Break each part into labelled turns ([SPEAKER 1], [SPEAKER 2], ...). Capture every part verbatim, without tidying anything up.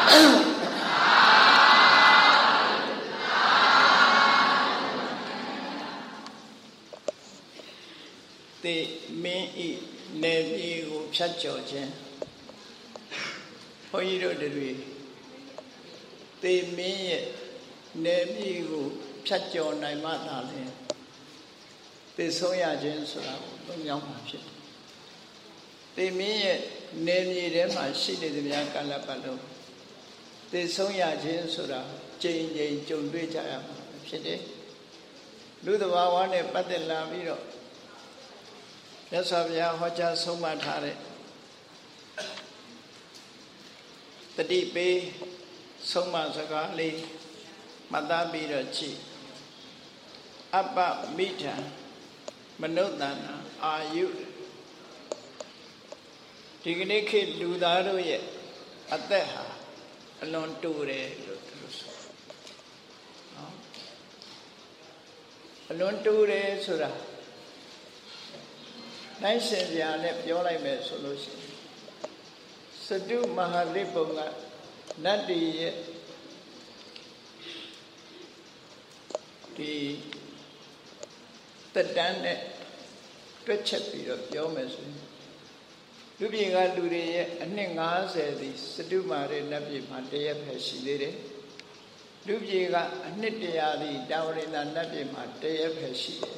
[SPEAKER 1] တေမင်းဤနေပြေကိုဖြတ်ကျော်ခြင်းဘုန်းကြီးတို့တွေတေမင်းရဲ့နေပြေကိုဖြတ်ကျော်နိုင်မှသာလေသေဆုံးရခြင်းဆိုတာကိုသုံးရောက်မှာဖြစ်တယ်တေမင်းရဲ့နေပြေထဲမှာရှိနေသမျှကာလပတ်လုံးသေဆုံးရခြင်းဆိုတာကြိမ်ကြိမ်ကြုံတွေ့ကြရမှာဖြစ်တယ်လူသဘာဝနဲ့ပတ်သက်လာပြီးတော့မြတ်စွာဘုရားဟောကြားဆုံးမထားတဲ့တတိပေးဆုံးမစကားလေးမှတ်သားပြီးတော့ကြည့်အပ္ပမိထံမနုဿာနာအာယုဒီကနေ့ခေတ်လူသားတို့ရဲ့အသက်ဟာအလွန်တိုတယ်လို့သူတို့ဆိုနော်အလွန်တိုတယ်ဆိုတာနိုင်ရှင်ပြာနဲ့ပြောလိုက်မယ်ဆိုလို့ရှိရင်စတုမဟာလိပုံကနတ်တီရဲ့ဒီတက်တန်းနဲ့တွက်ချက်ပြီးတော့ပြောမယ်ဆိုရင်လူပြေကလူတွေရဲ့အနှစ်၅၀သည်စတုမာရဲ့နတ်ပြည်မှာတရက်ပဲရှိသေးတယ်လူပြေကအနှစ်တရာသည်တာဝရိန္ဒနတ်ပြည်မှာတရက်ပဲရှိတယ်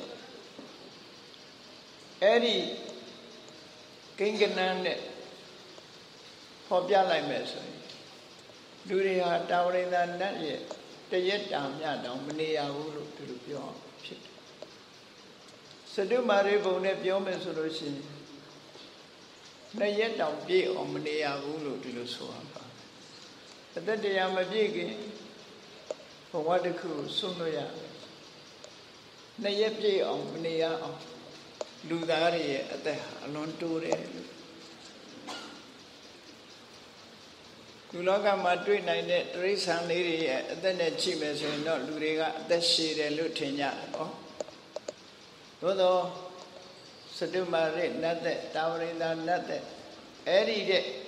[SPEAKER 1] အဲ့ဒီကိန်းကနန်းနဲ့ဖော်ပြလိုက်မယ်ဆိုရင်လူတွေဟာတာဝရိန္ဒနတ်ရဲ့တရက်တာမြတောင်မနေရဘူးလို့သူတို့ပြောဖြစ်တယ်စတုမာရိဘုံနဲ့ပြောမယ်ဆိုလို့ရှိရင်နှစ်ရက်တောင်ပြည့်အောင်မနေရဘူးလို့ဒီလိုဆိုရပါအသက်တရားမပြည့်ခင်ဘဝတစ်ခုဆုံးလို့ရတယ်နှစ်ရက်ပြည့်အောင်မနေရအောင်လူသားတွေရဲ့အသက်ဟာအလွန်တိုးတယ်လို့လူလောကမှာတွေ့နိုင်တဲ့တိရစ္ဆာန်လေးတွေရဲ့အသက်နဲ့ချိန်မယ်ဆိုရင်တော့လူတွေကအသက်ရှည်တယ်လို့ထင်ကြတယ်ပေါ့သို့သောစတုမာရိနတ်သက်တာဝရိန္ဒနတ်သက်အဲ့ဒီ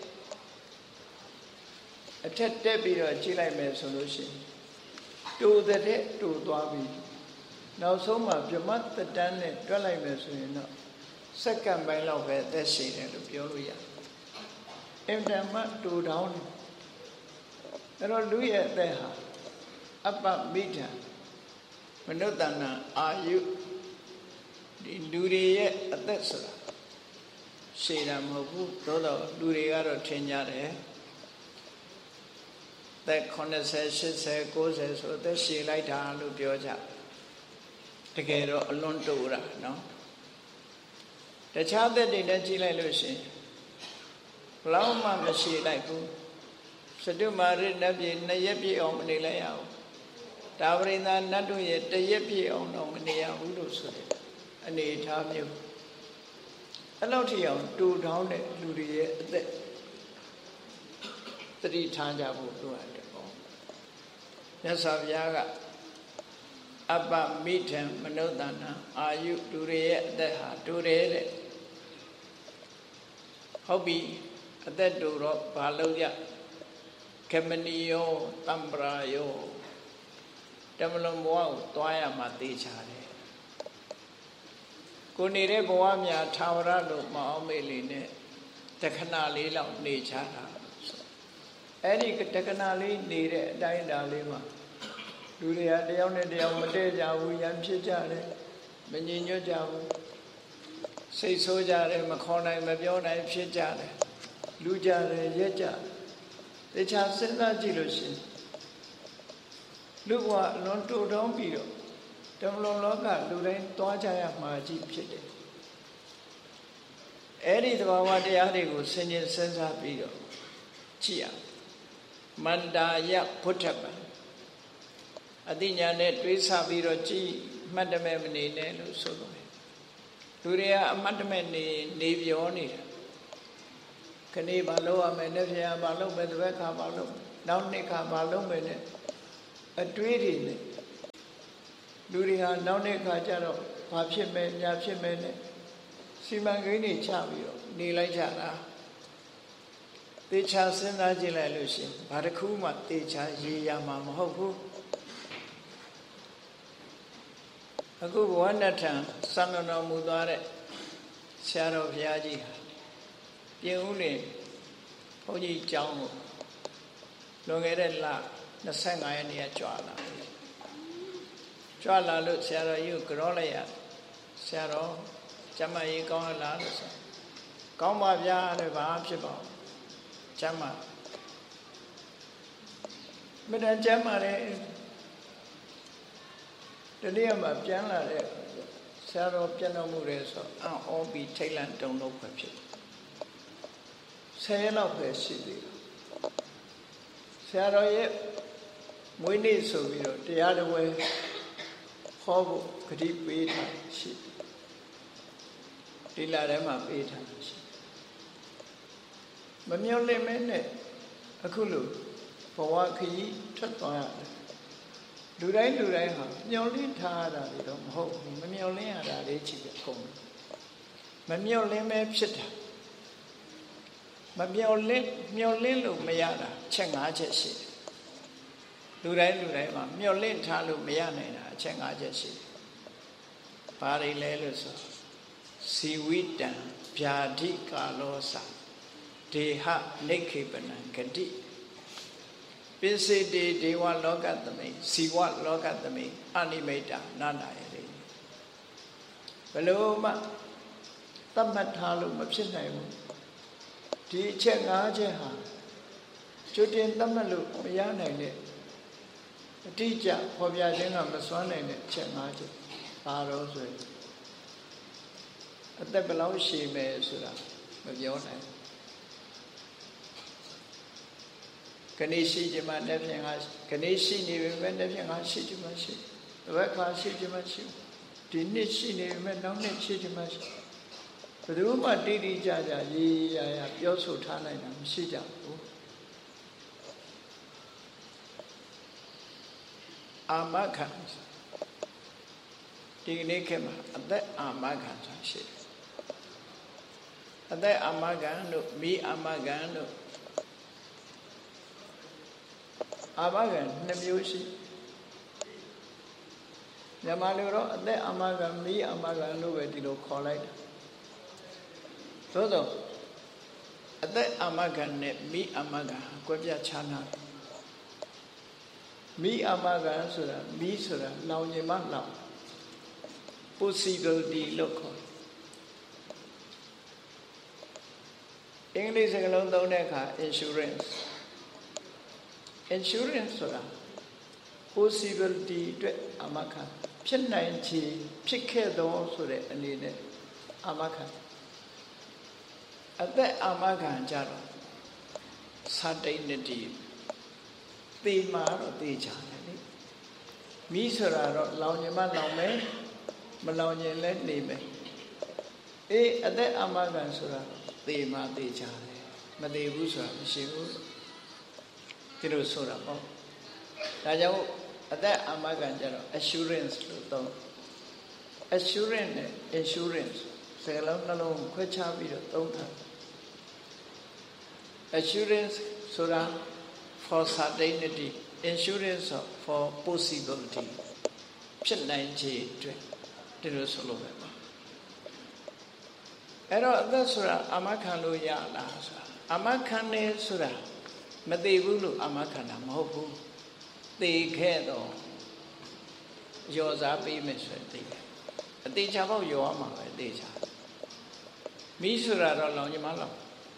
[SPEAKER 1] တဲ့အထက်တက်ပြီးတော့ကြည့်လိုက်မယ်ဆိုလို့ရှိရင်တိုးတဲ့တိုးသွားပြီနောက်ဆုံးမှာပြမတ်တတန်းနဲ့တွက်လိုက်မယ်ဆိုရင်တော့စက္ကန့်ပိုင်းလောက်ပဲအသက်ရှည်တယ်လို့ပြောလို့ရတယ်အင်တန်မှတူတောင်းတယ်အဲ့တော့လူရဲ့အသက်ဟာအပ္ပမိထံမနုဿာနာအာယုဒီလူတွေရဲ့အသက်ဆိုတာရှည်တာမဟုတ်ဘူးသို့တော့လူတွေကတော့ထင်ကြတယ်သက်၇၀ ၈၀ ၉၀ဆိုအသက်ရှည်လိုက်တာလို့ပြောကြတကယ်တော့အလွန်တိုးတာနော်တခြားသက်တွေလည်းကြည့်လိုက်လို့ရှိရင်ဘလောက်မှမရှည်လိုက်ဘူးစတုမာရိနတ်ပြည်နှစ်ရက်ပြည့်အောင်မနေလိုက်ရဘူးတာဝရိန္ဒနတ်တို့ရဲ့တရက်ပြည့်အောင်တော့မနေရဘူးလို့ဆိုတယ်အနေထားမျိုးအဲ့လောက်ထိအောင်တူထောင်းတဲ့လူတွေရဲ့အသက်သတိထားကြဖို့လိုအပ်တယ်ပေါ့မြတ်စွာဘုရားကအပ္ပမိထံမနုဿာနာအာယုလူတွေရဲ့အသက်ဟာတူတယ်တဲ့ဟုတ်ပြီအသက်တူတော့ဘာလို့ရခမနီယောတမ္ပရာယောတမလွန်ဘဝကိုသွားရမှသိချတယ်ကိုနေတဲ့ဘဝများထာဝရလို့မအောင်မေ့လေနဲ့တခဏလေးလောက်နေချတာအဲ့ဒီတခဏလေးနေတဲ့အတိုင်းအတာလေးမှာလူတွေကတယောက်နဲ့တယောက်မတည့်ကြဘူးရံဖြစ်ကြတယ်မငြိမ်ညွတ်ကြဘူးစိတ်ဆိုးကြတယ်မခေါ်နိုင်မပြောနိုင်ဖြစ်ကြတယ်လူကြတယ်ရက်ကြတခြားစဉ်းစားကြည့်လို့ရှိရင်လူကအလွန်တူတောင်းပြီးတော့တမလွန်လောကလူတိုင်းသွားကြရမှာကြီးဖြစ်တယ်အဲ့ဒီသဘာဝတရားတွေကိုဆင်ခြင်စဉ်းစားပြီးတော့ကြည့်ရမန္တာယဘုဒ္ဓပံအတိညာနဲ့တွေးဆပြီးတော့ကြည်မှတ်တမဲ့မနေနဲ့လို့ဆိုတော့လူတွေကအမှတ်တမဲ့နေနေပြောနေတာခဏဘာလို့ရမယ်နဲ့ဖျားဘာလို့မယ်တစ်ဘက်ခါဘာလို့နောက်နှစ်ခါဘာလို့မယ်နဲ့အတွေးတွေနဲ့လူတွေဟာနောက်နှစ်ခါကျတော့ဘာဖြစ်မယ်ညာဖြစ်မယ်နဲ့စီမံကိန်းတွေချပြီးတော့နေလိုက်ကြတာတသေချာစဉ်းစားကြည့်လိုက်လို့ရှိရင်ဘာတစ်ခုမှသေချာရေးရမှာမဟုတ်ဘူးအခုဘဝနဲ့ထံစံတော်မူသွားတဲ့ဆရာတော်ဘုရားကြီးဟာပြင်ဦးလင်ဘုန်းကြီးကျောင်းကိုလွန်ခဲ့တဲ့လ25ရက်နေ့ကကြွလာကြွလာလို့ဆရာတော်ကြီးကိုကြောလိုက်ရဆရာတော်ကျမကြီးကောင်းလားလို့ဆိုကောင်းပါဗျာလို့ဘာဖြစ်ပါကျမမတန်ကျမလည်းတတိယမှာပြန်လာတဲ့ဆရာတော်ပြန်တော်မူတယ်ဆိုအံ့ဩပြီးထိတ်လန့်တုန်လှုပ်ပဲဖြစ်ဆယ်ရက်လောက်ပဲရှိသေးတယ်ဆရာတော်ရဲ့မွေးနေ့ဆိုပြီးတော့တရားတော်ဝဲဟောဖို့ဂတိပေးထားရှိဒီလာထဲမှာပေးထားရှိမမျော်လင့်မဲနဲ့အခုလိုဘဝခရီးထွက်သွားရတယ်လူတိုင်းလူတိုင်းဟာမျော်လင့်ထားရတာတွေတော့မဟုတ်ဘူးမမျော်လင့်ရတာလေးချစ်ပဲကုန်မမျော်လင့်မဲဖြစ်တာမမျော်လင့်မျော်လင့်လို့မရတာချက်၅ချက်ရှိတယ်လူတိုင်းလူတိုင်းမှာမျော်လင့်ထားလို့မရနိုင်တာအချက်၅ချက်ရှိတယ်ဘာတွေလဲလို့ဆိုစီဝိတံဗျာတိကာလောစဒေဟနိခေပနံဂတိပိစိတေဒေဝလောကသမိဇီဝလောကသမိအနိမိတ်တနာနာယတိဘလို့မှသတ်မှတ်ထားလို့မဖြစ်နိုင်ဘူးဒီအချက်၅ချက်ဟာကျွတ်တင်သတ်မှတ်လို့မရနိုင်တဲ့အတိအကျဖော်ပြခြင်းကမစွမ်းနိုင်တဲ့အချက်၅ချက်ဘာလို့ဆိုရင်အသက်ဘယ်လောက်ရှည်မယ်ဆိုတာမပြောနိုင်ကနေရှိခြင်းမှာတစ်ဖြင့်ကကနေရှိနေပေမဲ့တစ်ဖြင့်ကရှိခြင်းမရှိဘယ်ခါရှိခြင်းမရှိဒီနှစ်ရှိနေပေမဲ့နောက်နှစ်ရှိခြင်းမရှိဘယ်သူမှတိတိကျကျရေးရရပြောဆိုထားနိုင်တာမရှိကြဘူးအာမခံဒီနေ့ခေတ်မှာအသက်အာမခံဆိုတာရှိတယ်အသက်အာမခံတို့မိအာမခံတို့အာမခံနှစ်မျိုးရှိမြန်မာလိုတော့အသက်အာမခံမိအာမခံလို့ပဲဒီလိုခေါ်လိုက်တာသို့တော့အသက်အာမခံနဲ့မိအာမခံကွဲပြားခြားနားမိအာမခံဆိုတာမိဆိုတာလောင်ញင်မှလောင် possibility လို့ခေါ်အင်္ဂလိပ်စကားလုံးသုံးတဲ့အခါ insurance insurance ဆိုတာ possibility အတွက်အာမခံဖြစ်နိုင်ခြေဖြစ်ခဲ့သောဆိုတဲ့အနေနဲ့အာမခံအသက်အာမခံကြတော့ certainty သေမှာတော့သေချာတယ်လေမိဆိုတာတော့လောင်ញင်မှလောင်မယ်မလောင်ញင်လည်းနေမယ်အေးအသက်အာမခံဆိုတာသေမှာသေချာတယ်မသေဘူးဆိုတာမရှိဘူးဒီလိုဆိုတာပေါ့ဒါကြောင့်အသက်အာမခံကြတော့ assurance လို့သုံး assurance နဲ့ insurance စကားလုံးနှလုံးခွဲခြားပြီးတော့သုံးတာ assurance ဆိုတာ for certainty insurance for possibility ဖြစ်နိုင်ခြေအတွက်ဒီလိုဆိုလို့ပဲပါအဲ့တော့အသက်ဆိုတာအာမခံလို့ရလားဆိုတာအာမခံနေဆိုတာမသေးဘူးလို့အာမခံတာမဟုတ်ဘူးသေခဲ့တော့ယောစားပေးမယ်ဆိုရင်သေတယ်အသေးချာပေါ့ယောရမှာပဲသေချာမိဆိုတာတော့လောင်ညီမလောင်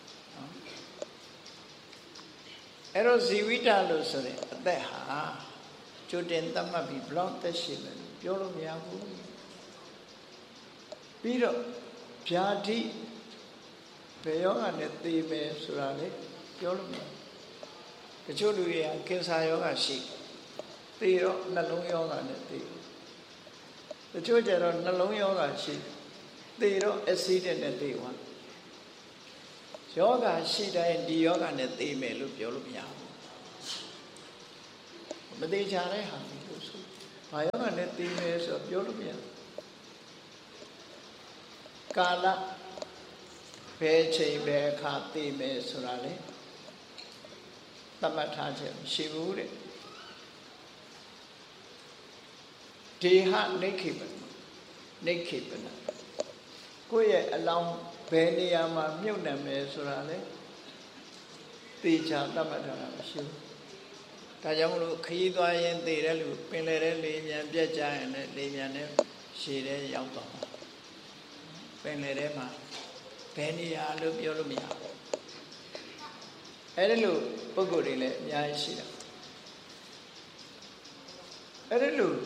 [SPEAKER 1] အဲ့တော့ဇီဝိတလို့ဆိုရင်အသက်ဟာကျွတ်တင်သတ်မှတ်ပြီးဘလောက်သက်ရှိမယ်ပြောလို့မရဘူးပြီးတော့ဗျာတိဘယ်ယောဂနဲ့သေမယ်ဆိုတာလေပြောလို့မရတချို့လူတွေကကင်ဆာယောဂရှိသေတော့နှလုံးယောဂနဲ့သေတချို့ကျတော့နှလုံးယောဂရှိသေတော့အက်ဆီဒင့်နဲ့သေသွားယောဂရှိတိုင်းဒီယောဂနဲ့သေမယ်လို့ပြောလို့မရဘူးမသေးချာတဲ့ဟာလို့ဆိုဘာယောဂနဲ့သေမယ်ဆိုပြောလို့မရကာလဘယ်ချိန်ဘယ်အခါသေမယ်ဆိုတာလေသတ်မှတ်ထားချက်မရှိဘူးတဲ့ဒေဟနိခေပနနိခေပနကိုယ့်ရဲ့အလောင်းဘယ်နေရာမှာမြုပ်နှံမယ်ဆိုတာလေသေချာသတ်မှတ်ထားတာမရှိဘူးဒါကြောင့်မလို့ခရီးသွားရင်သေတဲ့လူပင်လယ်တဲ့လေမြန်ပြက်ကြရင်လည်းလေမြန်နဲ့ရှည်တဲ့ရောက်သွားမှာပင်လယ်ထဲမှာဘယ်နေရာလို့ပြောလို့မရဘူးအဲ့ဒီလိုပုဂ္ဂိုလ်တွေလည်းအများကြီးရှိတာအဲ့ဒီလို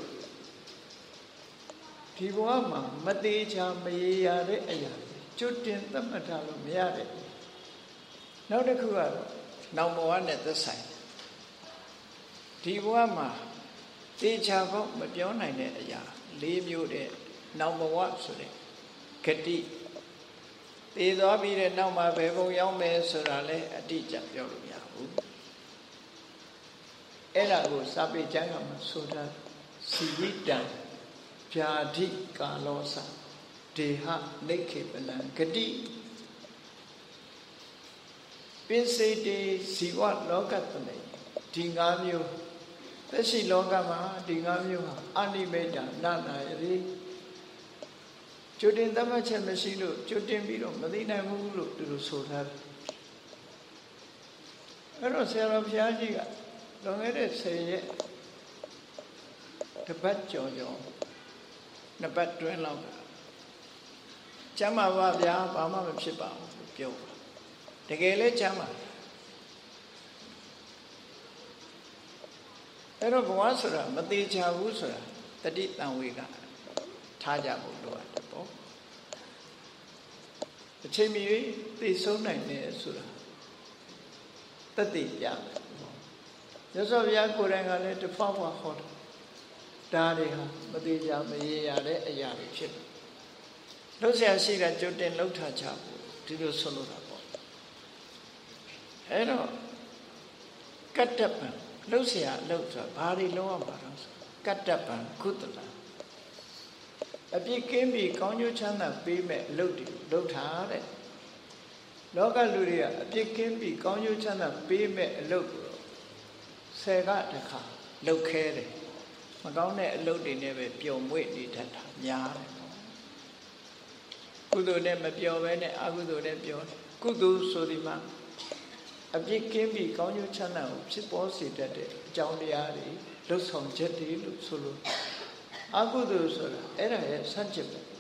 [SPEAKER 1] ဒီဘဝမှာမသေးချာမရေရာတဲ့အရာကျွတ်တင်သတ်မှတ်ထားလို့မရတဲ့နောက်တစ်ခုကတော့နောင်ဘဝနဲ့သက်ဆိုင်ဒီဘဝမှာသေချာဖို့မပြောနိုင်တဲ့အရာ၄မျိုးတဲ့နောင်ဘဝဆိုတဲ့ဂတိသေသွားပြီးတဲ့နောက်မှာဘယ်ဘုံရောက်မယ်ဆိုတာလဲအတိအကျပြောလို့မရဘူးအဲ့ဒါကိုစာပေကျမ်းကမှဆိုတာစီဝိတံဗျာဓိကာလောစဒေဟနိခေပနံဂတိပိစိတေဇီဝလောကတမေဒီ၅မျိုးသက်ရှိလောကမှာဒီ၅မျိုးဟာအနိမိတ်တနာနာရီကျွတ်တင်သတ်မှတ်ချက်မရှိလို့ကျွတ်တင်ပြီးတော့မသိနိုင်ဘူးလို့သူတို့ဆိုထားတယ်အဲ့တော့ဆရာတော်ဘုရားကြီးကလွန်ခဲ့တဲ့ဆယ်ရက်တပတ်ကျော်ကျော်နှစ်ပတ်တွင်းလောက်ကကျမ်းပါပါဗျာဘာမှမဖြစ်ပါဘူးပြောတကယ်လဲကျမ်းပါအဲ့တော့ဘဝဆိုတာမသေးချဘူးဆိုတာတတိတံဝေကထားကြဖို့လိုအပ်တယ်ပေါ့အချိန်မီသိဆုံးနိုင်တယ်ဆိုတာတတိပြတယ်ရသော်ဘုရားကိုယ်တိုင်ကလည်းတဖောက်ဝဟောတယ်ဒါတွေဟာမသေးချမရေရတဲ့အရာတွေဖြစ်တယ်လှုပ်ရှားရှိတာကြွတင်လှုပ်ထားကြဖို့ဒီလိုဆိုလိုတာပေါ့အဲ့တော့ကတ္တပံလှုပ်ရှားလှုပ်ဆိုတာဘာတွေလုံးဝပါတော့ကတ္တပံကုသလအပြစ်ကင်းပြီးကောင်းကျိုးချမ်းသာပေးမဲ့အလုပ်တွေလုပ်ထားတဲ့လောကလူတွေကအပြစ်ကင်းပြီးကောင်းကျိုးချမ်းသာပေးမဲ့အလုပ်ကိုဆယ်ကတခါလုပ်ခဲတယ်မကောင်းတဲ့အလုပ်တွေနဲ့ပဲပျော်မွေ့နေတတ်တာများတယ်ကုသိုလ်နဲ့မပျော်ဘဲနဲ့အကုသိုလ်နဲ့ပျော်တယ်ကုသိုလ်ဆိုဒီမှာအပြစ်ကင်းပြီးကောင်းကျိုးချမ်းသာကိုဖြစ်ပေါ်စေတတ်တဲ့အကြောင်းတရားတွေလှုပ်ဆောင်ချက်တွေလို့ဆိုလို့အကုသိုလ်ဆိုတာအဲ့ဒါရဲ့ဆန့်ကျင်ပဲ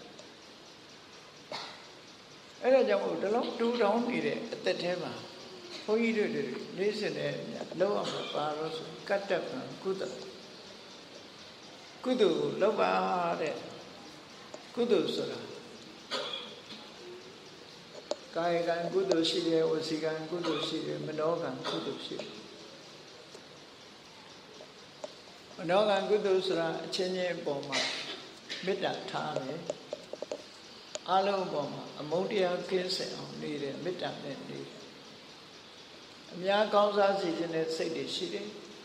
[SPEAKER 1] အဲ့ဒါကြောင့်မို့ဒီလောက်တူတောင်းနေတဲ့အသက်ထဲမှာဘုန်းကြီးတို့တွေလေးစင်တဲ့လောက်အောင်ပါတော့ဆိုကတ္တပံကုသကုသိုလ်ကိုလောက်ပါတဲ့ကုသိုလ်ဆိုတာကာယကံကုသိုလ်ရှိတယ်ဝစီကံကုသိုလ်ရှိတယ်မနောကံကုသိုလ်ရှိတယ်မနောကံကုသိုလ်ဆိုတာအချင်းချင်းအပေါ်မှာမေတ္တာထားတယ်အလုံးအပေါ်မှာအမုန်းတရားကင်းစင်အောင်နေတယ်မေတ္တာနဲ့နေတယ်အများကောင်းစားစေခြင်းနဲ့စိတ်တွေရှိတယ်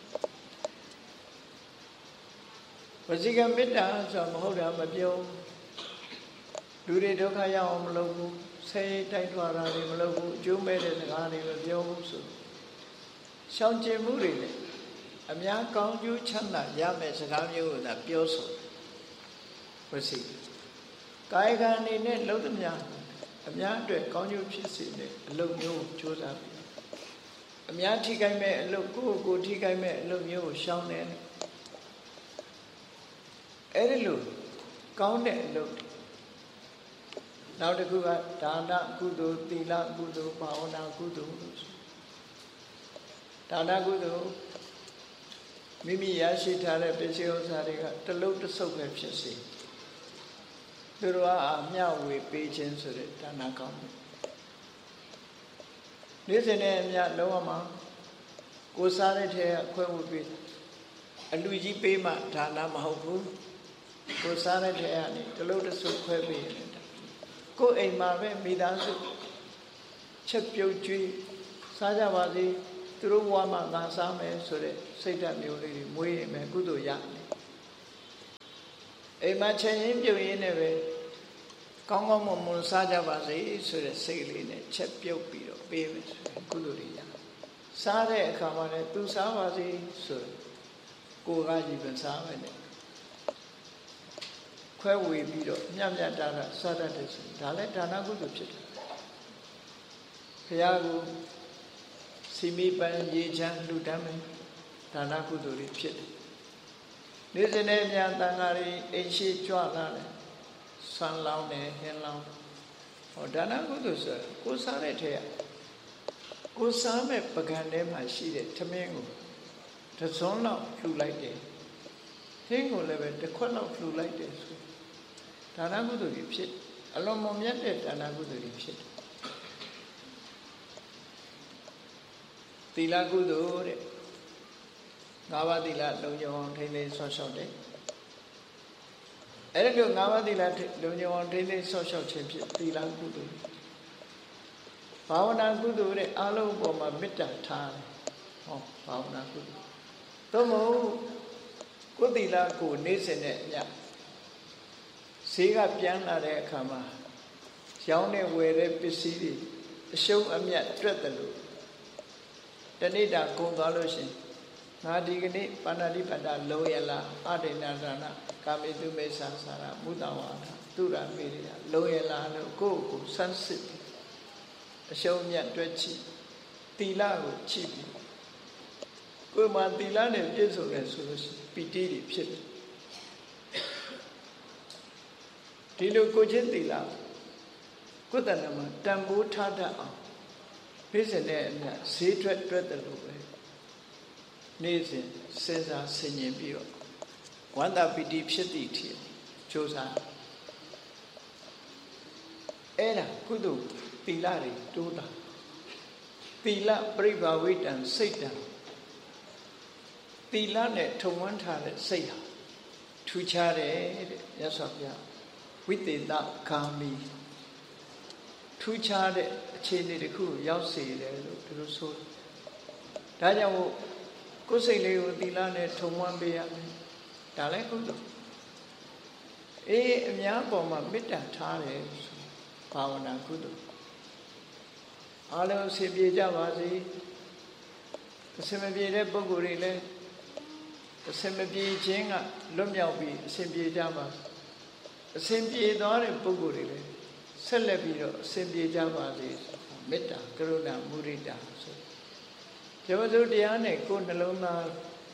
[SPEAKER 1] ဝစီကံမေတ္တာဆိုတာမဟုတ်တာမပြောလူတွေဒုက္ခရောက်အောင်မလုပ်ဘူးဆဲတိုက်ထွာတာတွေမလုပ်ဘူးအကျိုးမဲ့တဲ့စကားတွေမပြောဘူးဆိုရှောင်ကျဉ်မှုတွေနဲ့အများကောင်းကျိုးချမ်းသာရမယ့်စကားမျိုးကိုသာပြောဆိုဝစီကာယကံအနေနဲ့လှုပ်သမျှအများအတွက်ကောင်းကျိုးဖြစ်စေတဲ့အလုပ်မျိုးကိုကြိုးစားပြီးအများထိခိုက်မဲ့အလုပ်ကိုယ့်ကိုယ်ထိခိုက်မဲ့အလုပ်မျိုးကိုရှောင်တယ်အဲ့ဒီလိုကောင်းတဲ့အလုပ်နောက်တစ်ခုကဒါနကုသိုလ်သီလကုသိုလ်ဘာဝနာကုသိုလ်ဒါနကုသိုလ်မိမိရရှိထားတဲ့ပစ္စည်းဥစ္စာတွေကတလုံးတစ်စုပ်ပဲဖြစ်စေသူတို့ကအမျှဝေပေးခြင်းဆိုတဲ့ဒါနကောင်းတယ်နေ့စဉ်နဲ့အမျှလုံးဝမှာကိုယ်စားတဲ့ထဲကခွဲဝေပေးအလူကြီးပေးမှဒါနမဟုတ်ဘူးကိုယ်စားတဲ့ထဲကနေတလုံးတစ်စုပ်ခွဲပေးရင်ကိုယ်အိမ်မှာပဲမိသားစုချက်ပြုတ်ကျွေးစားကြပါစေသူတို့ဘဝမှာငါစားမယ်ဆိုတဲ့စိတ်ဓာတ်မျိုးလေးတွေမွေးရင်ပဲကုသိုလ်ရတယ်အိမ်မှာချက်ရင်းပြုတ်ရင်းနဲ့ပဲကောင်းကောင်းမွန်မွန်စားကြပါစေဆိုတဲ့စိတ်လေးနဲ့ချက်ပြုတ်ပြီးတော့ပေးမယ်ဆိုရင်ကုသိုလ်တွေရစစားတဲ့အခါမှာလည်းသူစားပါစေဆိုကိုယ်ကကြီးပဲစားမယ်နဲ့ခွဲဝေပြီးတော့မြတ်မြတ်တာတာစားတတ်တယ်ဆိုဒါလည်းဒါနကုသိုလ်ဖြစ်တယ်ဘုရားကိုစီမီပန်းရေချမ်းလှူဒန်းမယ်ဒါနကုသိုလ်တွေဖြစ်တယ်နေ့စဉ်နဲ့များတန်ဃာတွေအိမ်ရှိကြွလာတယ်ဆန်းလောင်းတယ်ဟင်းလောင်းဟောဒါနကုသိုလ်ဆိုကိုစားတဲ့ထဲကကိုစားမဲ့ပကံထဲမှာရှိတဲ့ထမင်းကိုတစ်စုံလောက်လှူလိုက်တယ်ဟင်းကိုလည်းပဲတစ်ခွက်လောက်လှူလိုက်တယ်ဆိုဒါနကုသိုလ်တွေဖြစ်အလွန်မမြတ်တဲ့ဒါနကုသိုလ်တွေဖြစ်တယ်သီလကုသိုလ်တဲ့ငါးပါးသီလလုံခြုံအောင်ထိန်းသိမ်းဆော့ရှောက်တယ်အဲ့ဒီလိုငါးပါးသီလလုံခြုံအောင်ထိန်းသိမ်းဆော့ရှောက်ခြင်းဖြစ်သီလကုသိုလ်ဘာဝနာကုသိုလ်တဲ့အားလုံးပေါ်မှာမေတ္တာထားတယ်ဟောဘာဝနာကုသိုလ်သို့မဟုတ်ကိုယ်သီလကိုနေ့စဉ်နဲ့အမျှဈေးကပြန်လာတဲ့အခါမှာရောင်းတဲ့ဝယ်တဲ့ပစ္စည်းတွေအရှုံးအမြတ်တွက်တယ်လို့တဏိတာကုန်သွားလို့ရှင်ငါဒီကနေ့ပါဏာတိပါဒလုံးရလားအဒိဏဒါနကာမိတုမေသံသာရမုဒဝါဒသူရမေရိယလုံးရလားလို့ကိုယ့်ကိုစမ်းစစ်အရှုံးအမြတ်တွက်ချိသီလကိုချိပြီးကိုယ်မှာသီလနဲ့ပြည့်စုံတယ်ဆိုလို့ပီတိတွေဖြစ်တယ်ဒီလိုကိုချင်းသီလကိုယ်တဏ္ဍမှာတန်ဖိုးထားတတ်အောင်ပြည့်စုံတဲ့အမြတ်ဈေးထွက်တွက်တယ်လို့ပဲနေ့စဉ်စဉ်းစားဆင်ခြင်ပြီးတော့ဝန္တာပီတိဖြစ်သည့်အထိကြိုးစားအဲ့ဒါကုသိုလ်သီလတွေတိုးတာသီလပရိဘာဝိတံစိတ်တံသီလနဲ့ထုံဝန်းထားတဲ့စိတ်ဟာထူးခြားတယ်တဲ့မြတ်စွာဘုရားဝိသေသကာမီထူးခြားတဲ့အခြေအနေတစ်ခုရောက်စေတယ်လို့သူတို့ဆိုဒါကြောင့်ကိုယ်စိတ်လေးကိုသီလနဲ့ထုံဝန်းပေးရမယ်ဒါလည်းကုသိုလ်အေးအများပေါ်မှာမေတ္တာထားတယ်ဆိုဘာဝနာကုသိုလ်အားလုံးအစဉ်ပြေကြပါစေအစဉ်မပြေတဲ့ပုဂ္ဂိုလ်တွေလည်းအစဉ်မပြေခြင်းကလွတ်မြောက်ပြီးအစဉ်ပြေကြပါအစဉ်ပြေသွားတဲ့ပုဂ္ဂိုလ်တွေလည်းဆက်လက်ပြီးတော့အစဉ်ပြေကြပါစေမေတ္တာကရုဏာမုဒိတာဆိုကျော်သူတရားနဲ့ကိုယ်နှလုံးသား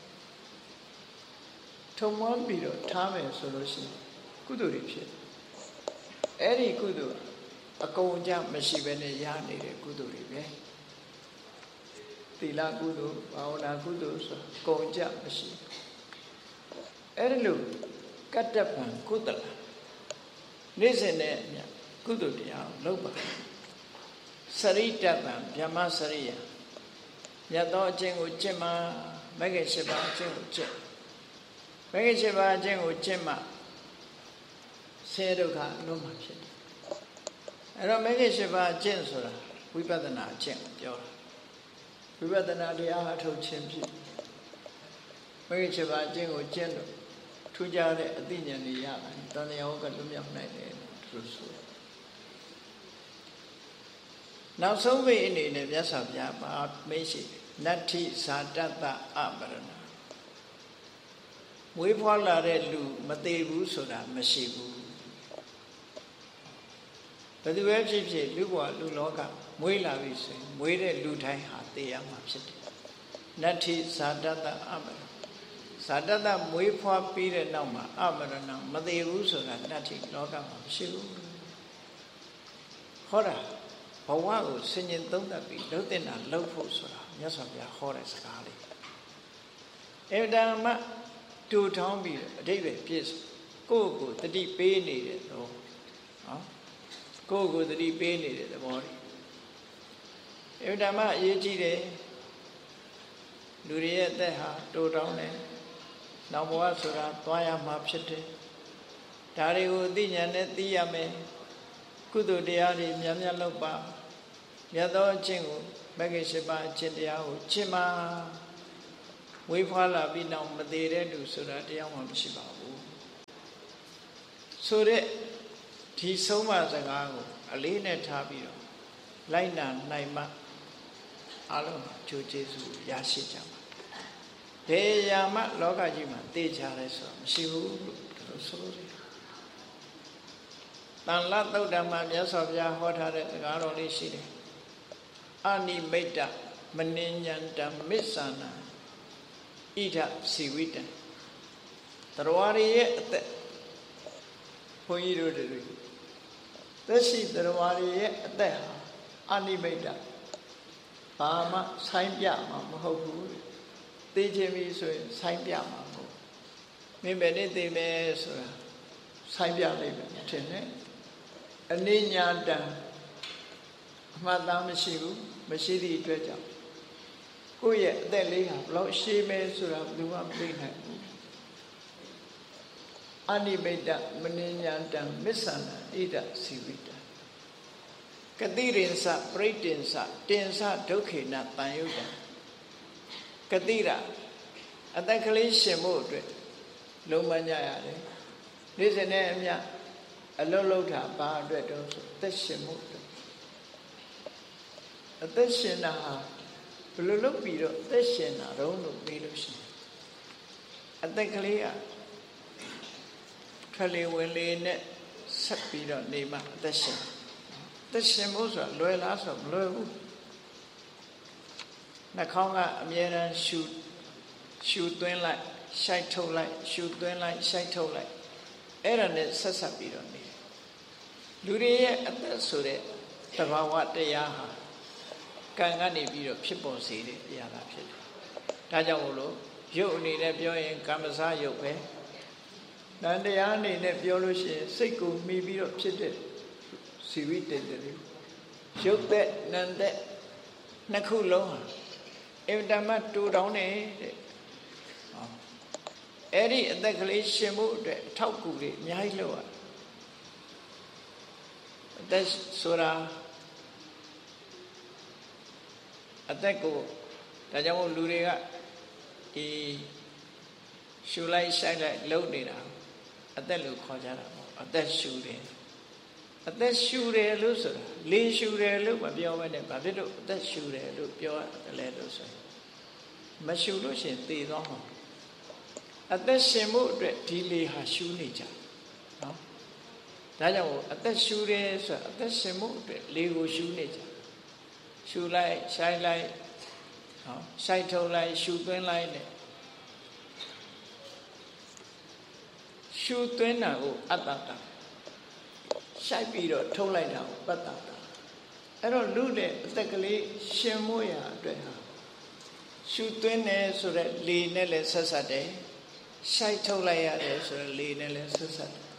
[SPEAKER 1] ထုံမွမ်းပြီးတော့ထားမယ်ဆိုလို့ရှိရင်ကုသိုလ်တွေဖြစ်အဲ့ဒီကုသိုလ်အကုန်အကျမရှိဘဲနဲ့ရနေတဲ့ကုသိုလ်တွေပဲသီလကုသိုလ်ဘာဝနာကုသိုလ်ဆိုအကုန်အကျမရှိအဲ့ဒီလိုကတ္တပံကုသလနေ့စဉ်နဲ့အမျှကုသိုလ်တရားကိုလုပ်ပါစရိတ္တပံဗြဟ္မစရိယမြတ်သောအကျင့်ကိုကျင့်မှမဂ္ဂင်၈ပါးအကျင့်ကိုကျင့်မဂ္ဂင်၈ပါးအကျင့်ကိုကျင့်မှဆင်းရဲဒုက္ခလွတ်မှာဖြစ်တယ်အဲ့တော့မဂ္ဂင်၈ပါးအကျင့်ဆိုတာဝိပဿနာအကျင့်ကိုပြောတာဝိပဿနာတရားအထုတ်ခြင်းဖြစ်မဂ္ဂင်၈ပါးအကျင့်ကိုကျင့်လို့ထူးခြားတဲ့အသိဉာဏ်တွေရလာတယ်တဏှာကလွတ်မြောက်နိုင်တယ်လို့ဆိုနောက်ဆုံးပိအနေနဲ့မြတ်စွာဘုရားပါမေးရှိနတ္ထိဇာတတ္တအပရဏမွေးဖွားလာတဲ့လူမသေးဘူးဆိုတာမရှိဘူးဘယ်သူပဲဖြစ်ဖြစ်လူဘဝလူလောကမွေးလာပြီဆိုရင်မွေးတဲ့လူတိုင်းဟာသေရမှာဖြစ်တယ်နတ္ထိဇာတတ္တအပရဏဇာတတ္တမွေးဖွားပြီးတဲ့နောက်မှာအပရဏမသေးဘူးဆိုတာနတ္ထိလောကမှာမရှိဘူးဟောတာဘဝကိုဆင်ញင်သုံးသပ်ပြီးလုပ်တဲ့နာလုပ်ဖို့ဆိုတာမြတ်စွာဘုရားဟောတဲ့စကားလေးအဲ့ဒါမှတူထောင်းပြီးအတိတ်ပဲပြည့်ကိုယ့်ကိုတတိပေးနေတဲ့တော့နော်ကိုယ့်ကိုတတိပေးနေတဲ့သဘောလေးအဲ့ဒါမှအရေးကြီးတယ်လူတွေရဲ့အသက်ဟာတူထောင်းတယ်နောက်ဘဝဆိုတာသွားရမှာဖြစ်တယ်ဒါတွေကိုသိဉာဏ်နဲ့သိရမယ်ကုသိုလ်တရားတွေများများလုပ်ပါမြတ်သောအကျင့်ကိုမဂ္ဂင်၈ပါးအကျင့်တရားကိုကျင့်ပါဝေးဖွားလာပြီးနောက်မသေးတဲ့လူဆိုတာတရားမှမရှိပါဘူးဆိုတဲ့ဒီဆုံးမစကားကိုအလေးနဲ့ထားပြီးတော့လိုက်နာနိုင်မှအားလုံးဂျိုးကျေးဇူးရရှိကြပါဘယ်ရာမှလောကကြီးမှာသိကြရဲဆိုမရှိဘူးလို့တို့ဆိုလို့တန်လသုတ်တံမှာမြတ်စွာဘုရားဟောထားတဲ့စကားတော်လေးရှိတယ်အာနိမိတ်တမနဉ္ဉန္တမစ္ဆာနာဣဒစီဝိတံတရားရရဲ့အသက်ဘုန်းကြီးတို့တွေသက်ရှိတရားရရဲ့အသက်ဟာအာနိမိတ်တဘာမှဆိုင်ပြမှာမဟုတ်ဘူးသိချင်းပြီဆိုရင်ဆိုင်ပြမှာမဟုတ်မင်းပဲနေသိမယ်ဆိုတာဆိုင်ပြလိုက်ပဲထင်တယ်အနိညာတံအမှတ်သားမရှိဘူးမရှိသည့်အတွက်ကြောင့်ကိုယ့်ရဲ့အသက်လေးဟာဘလောက်ရှည်မယ်ဆိုတာဘယ်သူမှမသိနိုင်ဘူးအနိမိတ်တမနဉ္ဉန္တံမစ္ဆန္ဒဣဒစီဝိတံကတိရိဉ္စပရိတ္တင်္စတင်္စဒုက္ခေနတန်ယုတံကတိရအသက်ကလေးရှင်ဖို့အတွက်လုံးမညရတယ်နေ့စဉ်နဲ့အမျှအလုံးလုံးတာဘာအတွက်တော့ဆိုသက်ရှင်မှုအတွက်အသက်ရှင်တာဟာဘယ်လိုလုပ်ပြီးတော့အသက်ရှင်တာတော့လို့ပြီးလို့ရှိရင်အသက်ကလေးကခလေးဝင်လေးနဲ့ဆက်ပြီးတော့နေမှအသက်ရှင်အသက်ရှင်ဖို့ဆိုတာလွယ်လားဆိုမလွယ်ဘူးနှာခေါင်းကအမြဲတမ်းရှူရှူသွင်းလိုက်ရှိုက်ထုတ်လိုက်ရှူသွင်းလိုက်ရှိုက်ထုတ်လိုက်အဲ့ဒါနဲ့ဆက်ဆက်ပြီးတော့နေလူတွေရဲ့အသက်ဆိုတဲ့သဘာဝတရားဟာကံကနေပြီးတော့ဖြစ်ပေါ်စေတဲ့အရာသာဖြစ်တယ်ဒါကြောင့်မို့လို့ရုပ်အနေနဲ့ပြောရင်ကမ္မစရုပ်ပဲနန္တရားအနေနဲ့ပြောလို့ရှိရင်စိတ်ကိုမှီပြီးတော့ဖြစ်တဲ့စီဝိတ္တတွေရုပ်သက်နံသက်နှစ်ခုလုံးဟာအင်တမတ်တူတောင်းနေတဲ့အဲ့ဒီအသက်ကလေးရှင်မှုအတွက်အထောက်အကူတွေအများကြီးလုပ်ရအသက်ဆိုတာအသက်ကိုဒါကြောင့်မို့လူတွေကဒီရှူလိုက်ဆိုင်လိုက်လုပ်နေတာအသက်လို့ခေါ်ကြတာပေါ့အသက်ရှူတယ်အသက်ရှူတယ်လို့ဆိုတာလေရှူတယ်လို့မပြောဘဲနဲ့ဘာဖြစ်လို့အသက်ရှူတယ်လို့ပြောရတယ်လဲလို့ဆိုရင်မရှူလို့ရှိရင်သေသွားမှာအသက်ရှင်မှုအတွက်ဒီလေဟာရှူနေကြနော်ဒါကြောင့်အသက်ရှူတယ်ဆိုတာအသက်ရှင်မှုအတွက်လေကိုရှူနေကြရှူလိုက်ရှိုက်လိုက်နော်ရှိုက်ထုတ်လိုက်ရှူသွင်းလိုက်နဲ့ရှူသွင်းတာကိုအတ္တတာရှိုက်ပြီးတော့ထုတ်လိုက်တာကိုပတ္တတာအဲ့တော့လူတဲ့အသက်ကလေးရှင်မို့ရအတွက်ဟာရှူသွင်းတယ်ဆိုတော့လေနဲ့လည်းဆက်ဆက်တယ်ရှိုက်ထုတ်လိုက်ရတယ်ဆိုတော့လေနဲ့လည်းဆက်ဆက်တယ်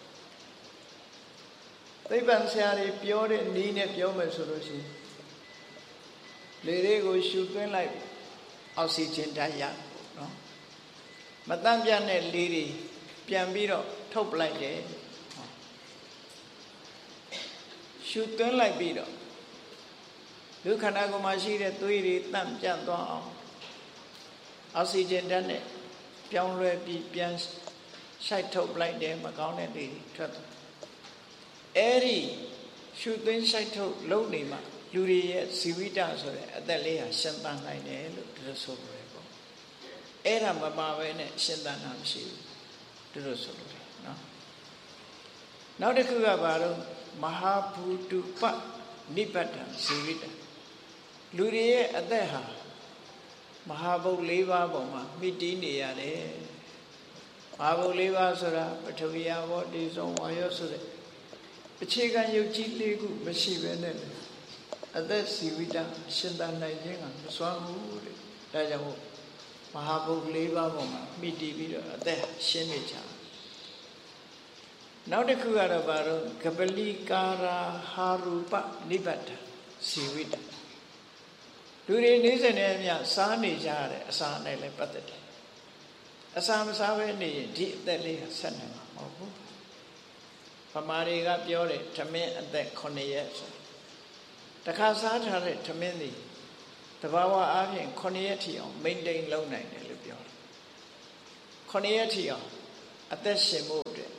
[SPEAKER 1] သိပ္ပံဆရာတွေပြောတဲ့နည်းနဲ့ပြောမယ်ဆိုလို့ရှိရင်လေတွေကိုရှူသွင်းလိုက်အောက်ဆီဂျင်ဓာတ်ရနော်မတန့်ပြတ်တဲ့လေတွေပြန်ပြီးတော့ထုတ်ပလိုက်တယ်ရှူသွင်းလိုက်ပြီးတော့လူခန္ဓာကိုယ်မှာရှိတဲ့သွေးတွေတန့်ပြတ်သွားအောင်အောက်ဆီဂျင်ဓာတ်နဲ့ပြောင်းလဲပြီးပြန်ရှိုက်ထုတ်ပလိုက်တယ်မကောင်းတဲ့လေတွေထွက်သွားအဲ့ဒီရှူသွင်းရှိုက်ထုတ်လုံးနေမှာလူတွေရဲ့ဇီဝိတဆိုတဲ့အသက်လေးဟာရှင်သန်နိုင်တယ်လို့ဒီလိုဆိုလို့ရပေါ့အဲ့ဒါမပါဘဲနဲ့ရှင်သန်တာမရှိဘူးဒီလိုဆိုလို့ရနော်နောက်တစ်ခုကဘာလို့မဟာဘူတုပနိဗ္ဗတံဇီဝိတလူတွေရဲ့အသက်ဟာမဟာဘုတ်၄ပါးပေါ်မှာမိတီးနေရတယ်မဟာဘုတ်၄ပါးဆိုတာပထဝီယဘောတေဇောဝါယောဆိုတဲ့အခြေခံယုတ်ကြီး၄ခုမရှိဘဲနဲ့အသက်ဇီဝိတရှင်သန်နိုင်ခြင်းကမစွမ်းဘူးတဲ့ဒါကြောင့်မို့မဟာဘုတ်၄ပါးပေါ်မှာမိတီးပြီးတော့အသက်ရှင်းနေကြနောက်တစ်ခုကတော့ဘာလို့ကပလိကာရာဟာရူပနိဗ္ဗတဇီဝိတလူတွေနေ့စဉ်နဲ့အမျှစားနေကြရတဲ့အစာနဲ့လည်းပတ်သက်တယ်အစာမစားဘဲနေရင်ဒီအသက်လေးကဆက်နေမှာမဟုတ်ဘူးဗမာတွေကပြောတယ်ထမင်းအသက်ခုနှစ်ရက်ဆိုတခါစားထားတဲ့ထမင်းတွေတဘာဝအားဖြင့်ခုနှစ်ရက်ထိအောင်မိန်တိန်လုံးနိုင်တယ်လို့ပြောတယ်ခုနှစ်ရက်ထိအောင်အသက်ရှင်ဖို့အတွက်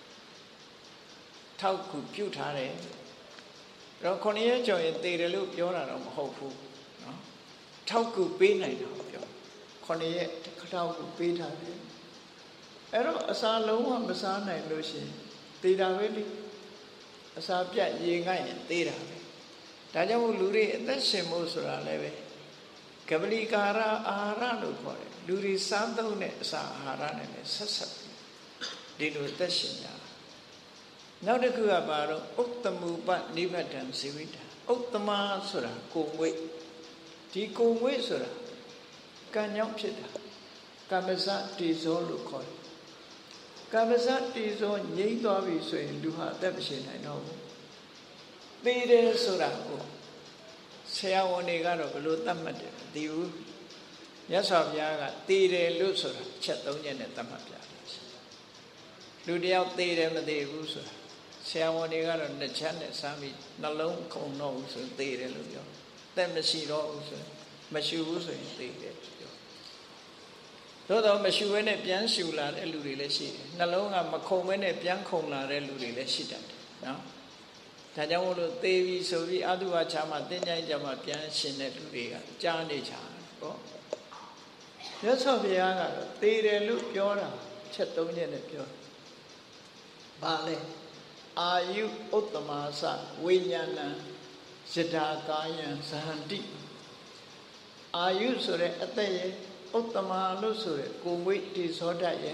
[SPEAKER 1] ထောက်ကူပြုထားတယ်တော့ခုနှစ်ရက်ကျော်ရင်သေတယ်လို့ပြောတာတော့မဟုတ်ဘူးနော်ထောက်ကူပေးနိုင်တာပြောခုနှစ်ရက်ထောက်ကူပေးထားတယ်အဲ့တော့အစာလုံးဝမစားနိုင်လို့ရှိရင်သေတာပဲလေအစာပြတ်ရေငတ်ရင်သေတာပဲဒါကြောင့်လူတွေအသက်ရှင်ဖို့ဆိုတာလည်းပဲကပလီကာရအာဟာရလို့ခေါ်တယ်လူတွေစားသုံးတဲ့အစာအာဟာရနဲ့လည်းဆက်ဆက်ဒီလိုအသက်ရှင်ကြနောက်တစ်ခုကဘာတော့ဥတ္တမူပနိဗ္ဗတံဇီဝိတံဥတ္တမဆိုတာကိုယ်ငွေဒီကိုယ်ငွေဆိုတာကံကြောင့်ဖြစ်တာကမ္မစတေဇောလို့ခေါ်တယ်ကမ္မစတေဇောငြိမ့်သွားပြီဆိုရင်လူဟာအသက်မရှင်နိုင်တော့ဘူးသေတယ်ဆိုတာကိုဆရာဝန်တွေကတော့ဘယ်လိုသတ်မှတ်တယ်မသိဘူးမြတ်စွာဘုရားကသေတယ်လို့ဆိုတာချက်သုံးချက်နဲ့သတ်မှတ်ပြတယ်လူတယောက်သေတယ်မသေဘူးဆိုတာဆရာဝန်တွေကတော့နှစ်ချက်နဲ့စမ်းပြီးနှလုံးခုန်တော့ဘူးဆိုသေတယ်လို့ပြောသက်မရှိတော့ဘူးဆိုမရှိဘူးဆိုရင်သေတယ်ပြောသို့တော့မရှိဘဲနဲ့ပြန်ရှူလာတဲ့လူတွေလည်းရှိတယ်နှလုံးကမခုန်ဘဲနဲ့ပြန်ခုန်လာတဲ့လူတွေလည်းရှိတတ်တယ်နော်ဒါကြောင့်မို့လို့သေပြီဆိုပြီးအတုဝါချမှာတင်းကြိုင်းကြမှာပြန်ရှင်တဲ့လူတွေကကြားနေကြတယ်ပေါ့မြတ်စွာဘုရားကတော့သေတယ်လို့ပြောတာချက်သုံးချက်နဲ့ပြောဘာလဲအာယုဥတ္တမသဝိညာဏံယထာကာယံဇဟန္တိအာယုဆိုတဲ့အသက်ရဲ့ဥတ္တမလို့ဆိုတဲ့ကိုယ်ဝိတ္တိသောတတ်ရဲ့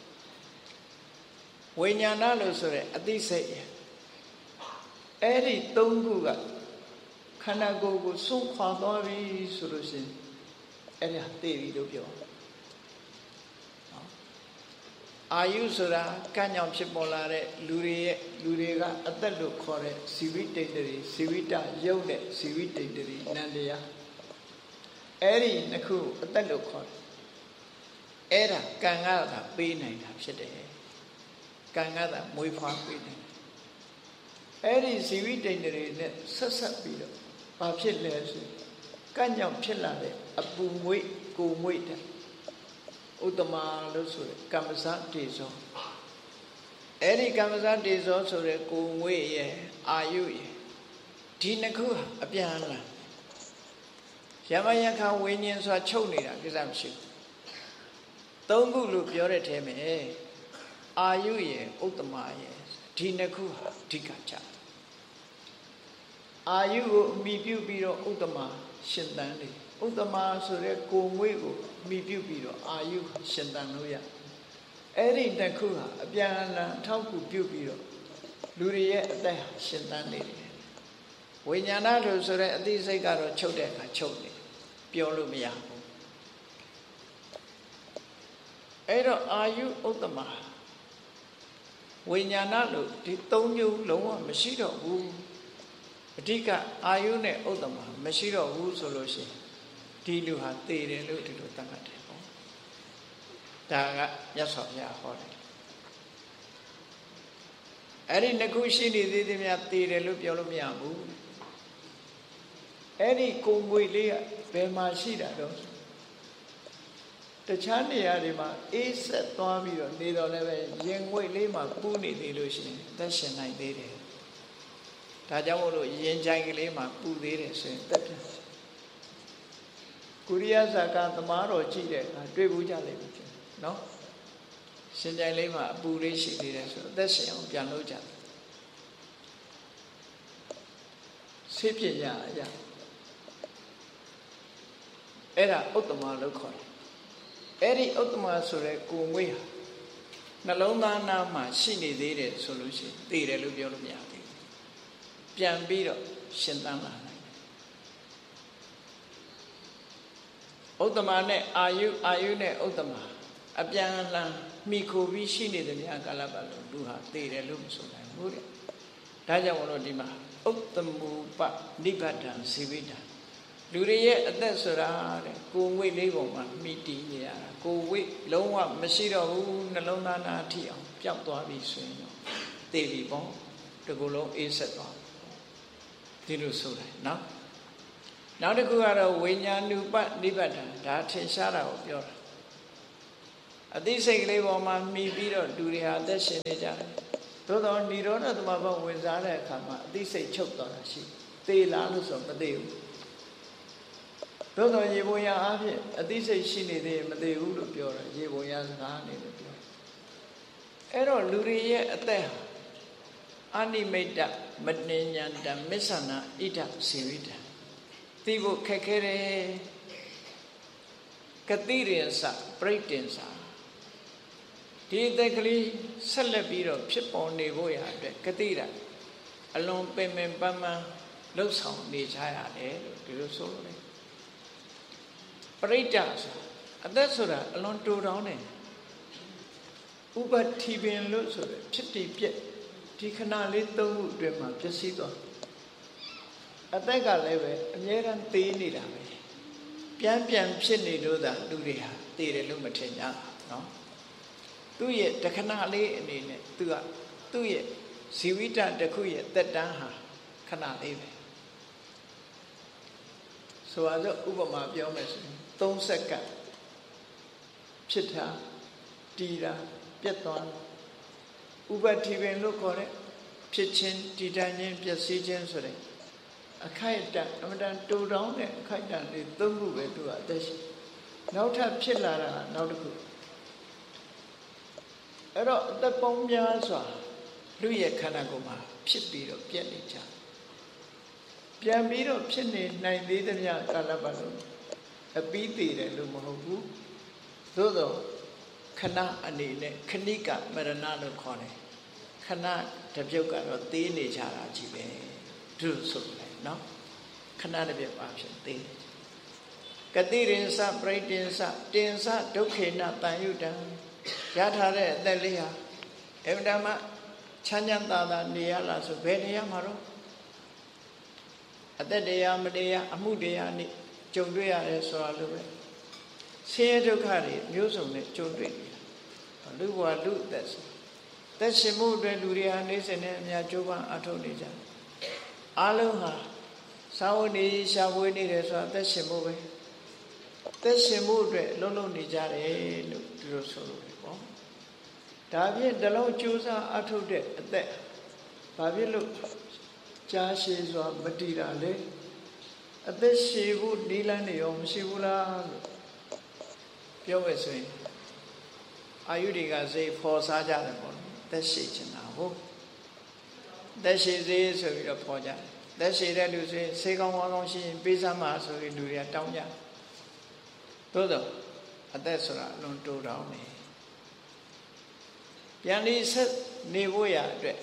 [SPEAKER 1] ဝိညာဏလို့ဆိုတဲ့အသိစိတ်ရဲ့အဲ့ဒီသုံးခုကခန္ဓာကိုယ်ကိုဆုံးခွာသွားပြီဆိုလို့ရှိရင်အဲ့ဒါသိပြီလို့ပြောအာယုဆိုတာကံကြောင့်ဖြစ်ပေါ်လာတဲ့လူတွေရဲ့လူတွေကအသက်လို့ခေါ်တဲ့ဇီဝိတ္တိတွေဇီဝိတရုပ်တဲ့ဇီဝိတ္တိတွေနန္တရားအဲ့ဒီနှစ်ခုအသက်လို့ခေါ်တယ်အဲ့ဒါကံကသာပေးနိုင်တာဖြစ်တယ်ကံကသာမွေးဖွားပေးနိုင်တယ်အဲ့ဒီဇီဝိတ္တိတွေနဲ့ဆက်ဆက်ပြီးတော့ဘာဖြစ်လဲဆိုကံကြောင့်ဖြစ်လာတဲ့အပူငွေ့ကိုငွေ့တဲ့ဥတ္တမလို့ဆိုရယ်ကမ္မစတေဇောအဲ့ဒီကမ္မစတေဇောဆိုရယ်ကိုငွေရဲ့အာယုရဲ့ဒီနှစ်ခုဟာအပြန်အလှန်ယမယခဝိညာဉ်ဆိုတာချုပ်နေတာကိစ္စမရှိဘူးသုံးခုလို့ပြောတဲ့ထဲမှာအာယုရဲ့ဥတ္တမရဲ့ဒီနှစ်ခုဟာအဓိကကြအာယုကိုအမိပြုပြီးတော့ဥတ္တမရှင်သန်နေဥတ္တမဆိုတဲ့ကိုငွေကိုအမိပြုပြီးတော့အာယုရှင်သန်လို့ရအဲ့ဒီတစ်ခုဟာအပြန်အလှန်ထောက်ကူပြုပြီးတော့လူတွေရဲ့အသက်ရှင်သန်နေတယ်ဝိညာဏလို့ဆိုတဲ့အသိစိတ်ကတော့ချုပ်တဲ့အခါချုပ်နေပြောလို့မရဘူးအဲ့တော့အာယုဥတ္တမဝိညာဏလို့ဒီသုံးမျိုးလုံးဝမရှိတော့ဘူးအဓိကအာယုနဲ့ဥတ္တမမရှိတော့ဘူးဆိုလို့ရှိရင်ဒီလူဟာသေတယ်လို့ဒီလိုသတ်မှတ်တယ်ပေါ့ဒါကမြတ်စွာဘုရားဟောတယ်အဲ့ဒီနှစ်ခုရှိနေသေးသေးများသေတယ်လို့ပြောလို့မရဘူးအဲ့ဒီကိုယ်ငွေလေးကဘယ်မှာရှိတာတော့တခြားနေရာတွေမှာအေးဆက်သွားပြီးတော့နေတော့လည်းပဲရင်ငွေလေးမှာပူးနေသေးလို့ရှိရင်သက်ရှင်နိုင်သေးတယ်ဒါကြောင့်မို့လို့ရင်ကြိုင်ကလေးမှာပူသေးတယ်ဆိုရင်သက်ပြန်ကုရိယဇာကသမားတော်ကြည့်တဲ့အခါတွေ့ဘူးကြလိမ့်မယ်နော်ရှင်ကြိုင်လေးမှာအပူလေးရှိသေးတယ်ဆိုတော့အသက်ရှင်အောင်ပြန်လို့ကြတယ်ဆေးပြညာအရာအဲ့ဒါဥတ္တမလို့ခေါ်တယ်အဲ့ဒီဥတ္တမဆိုတဲ့ကိုငွေဟာနှလုံးသားနာမှာရှိနေသေးတယ်ဆိုလို့ရှိရင်သိတယ်လို့ပြောလို့မရသေးဘူးပြန်ပြီးတော့ရှင်သန်လာနိုင်တယ်ဥတ္တမနဲ့အာယုအာယုနဲ့ဥတ္တမအပြန်အလှန်မိခိုပြီးရှိနေတယ်များကာလပတ်လုံးလူဟာသိတယ်လို့မဆိုနိုင်ဘူးတဲ့ဒါကြောင့်မလို့ဒီမှာဥတ္တမူပနိဗ္ဗတံဇီဝိတံလူတွေရဲ့အသက်ဆိုတာတဲ့ကိုယ်ဝိတ်လေးပုံမှာမိတည်နေရတာကိုယ်ဝိတ်လုံးဝမရှိတော့ဘူးနှလုံးသားနာထိအောင်ပျောက်သွားပြီဆိုရင်တော့သိပြီပေါ့ဒီကုလုံးအေးဆက်သွားဒီလိုဆိုတယ်နော်နောက်တစ်ခုကတော့ဝိညာဏုပနိဗ္ဗတံဒါထင်ရှားတာကိုပြောတာအသိစိတ်ကလေးပေါ်မှာမိပြီးတော့လူတွေဟာအသက်ရှင်နေကြတယ်သို့တော့និရောဓသမဘဝင်စားတဲ့အခါမှာအသိစိတ်ချုပ်သွားတာရှိသေးလားလို့ဆိုမသိဘူးသို့တော်ရေပုံရအားဖြင့်အသိစိတ်ရှိနေသေးမသေးဘူးလို့ပြောတာရေပုံရစကားနေလို့ပြောအဲ့တော့လူတွေရဲ့အသက်ဟာအာနိမိတ်တမနိညာတမစ္ဆနာဣဒစေဝိတသိဖို့ခက်ခဲတယ်ကတိရင်စပရိတ်တင်စာဒီအသက်ကလေးဆက်လက်ပြီးတော့ဖြစ်ပေါ်နေဖို့ရအတွက်ကတိရအလွန်ပင်ပင်ပန်းပန်းလှုပ်ဆောင်နေကြရတယ်လို့ဒီလိုဆိုလို့ပရိတ္တဆိုအသက်ဆိုတာအလွန်တူတောင်းတယ်ဥပတိပင်လို့ဆိုရဖြစ်တည်ပြက်ဒီခဏလေးသုံးခုအတွင်းမှာပျက်စီးသွားအသက်ကလည်းပဲအမြဲတမ်းသေးနေတာပဲပြန်ပြန်ဖြစ်နေလို့သာလူတွေဟာသေတယ်လို့မထင်ကြဘူးနော်သူ့ရဲ့တခဏလေးအနေနဲ့သူကသူ့ရဲ့ဇီဝိတတစ်ခုရဲ့သက်တမ်းဟာခဏလေးပဲဆိုတော့ဥပမာပြောမယ်ဆိုရင်သုံးစက္ကန့်ဖြစ်တာတည်တာပြတ်သွားဥပတိပင်လို့ခေါ်တဲ့ဖြစ်ခြင်းတည်တံ့ခြင်းပျက်စီးခြင်းဆိုတဲ့အခိုက်အတန့်အမှန်တန်တူတောင်းတဲ့အခိုက်အတန့်လေးသုံးခုပဲသူကအသက်ရှိနောက်ထပ်ဖြစ်လာတာနောက်တစ်ခုအဲ့တော့အသက်ပေါင်းများစွာလူရဲ့ခန္ဓာကိုယ်မှာဖြစ်ပြီးတော့ပြက်နေကြပြန်ပြီးတော့ဖြစ်နေနိုင်သေးသမျှကာလပတ်လုံးအပြီးသေးတယ်လို့မဟုတ်ဘူးသို့တော့ခဏအနေနဲ့ခဏိကမရဏလို့ခေါ်တယ်ခဏတပြုတ်ကတော့သေးနေကြတာကြီးပဲသူဆိုတယ်နော်ခဏတပြုတ်ပါဖြစ်သေးကတိရင်စပရိတင်စတင်စဒုက္ခေနတန်ယုတံရထားတဲ့အသက်လေးဟာအမှန်တမ်းချမ်းချမ်းသာသာနေရလားဆိုဘယ်နေရမှာတော့အသက်တရားမတရားအမှုတရားနဲ့ကြုံတွေ့ရတယ်ဆိုတာလို့ပဲဆင်းရဲဒုက္ခတွေမျိုးစုံနဲ့ကြုံတွေ့နေတာလူဘဝလူအသက်သက်ရှင်မှုအတွက်လူတွေဟာနေစဉ်နဲ့အများကြိုးပမ်းအထောက်နေကြအားလုံးဟာသာဝနေရှားဝေးနေတယ်ဆိုတာသက်ရှင်မှုပဲသက်ရှင်မှုအတွက်လုံးလုံးနေကြတယ်လို့ဒီလိုဆိုလို့ပေါ့ဒါဖြင့်တလုံးကြိုးစားအထောက်တဲ့အသက်ဘာဖြစ်လို့ကြာရှည်စွာမတည်တာလေအသက်ရှည်ဖို့ဒီလန်းနေရောမရှိဘူးလားလို့ပြောမယ်ဆိုရင်အာယုတွေကစိတ်ဖော်စားကြတယ်ပေါ့သက်ရှည်ချင်တာဟုတ်သက်ရှည်စေးဆိုပြီးတော့ဖော်ကြတယ်သက်ရှည်တဲ့လူဆိုရင်ဆေးကောင်းကောင်းရှိရင်ပေးစမ်းပါဆိုပြီးလူတွေကတောင်းကြသို့တော့အသက်ဆိုတာအလွန်တိုးတောင်းနေပြန်ပြီးဆက်နေဖို့ရအတွက်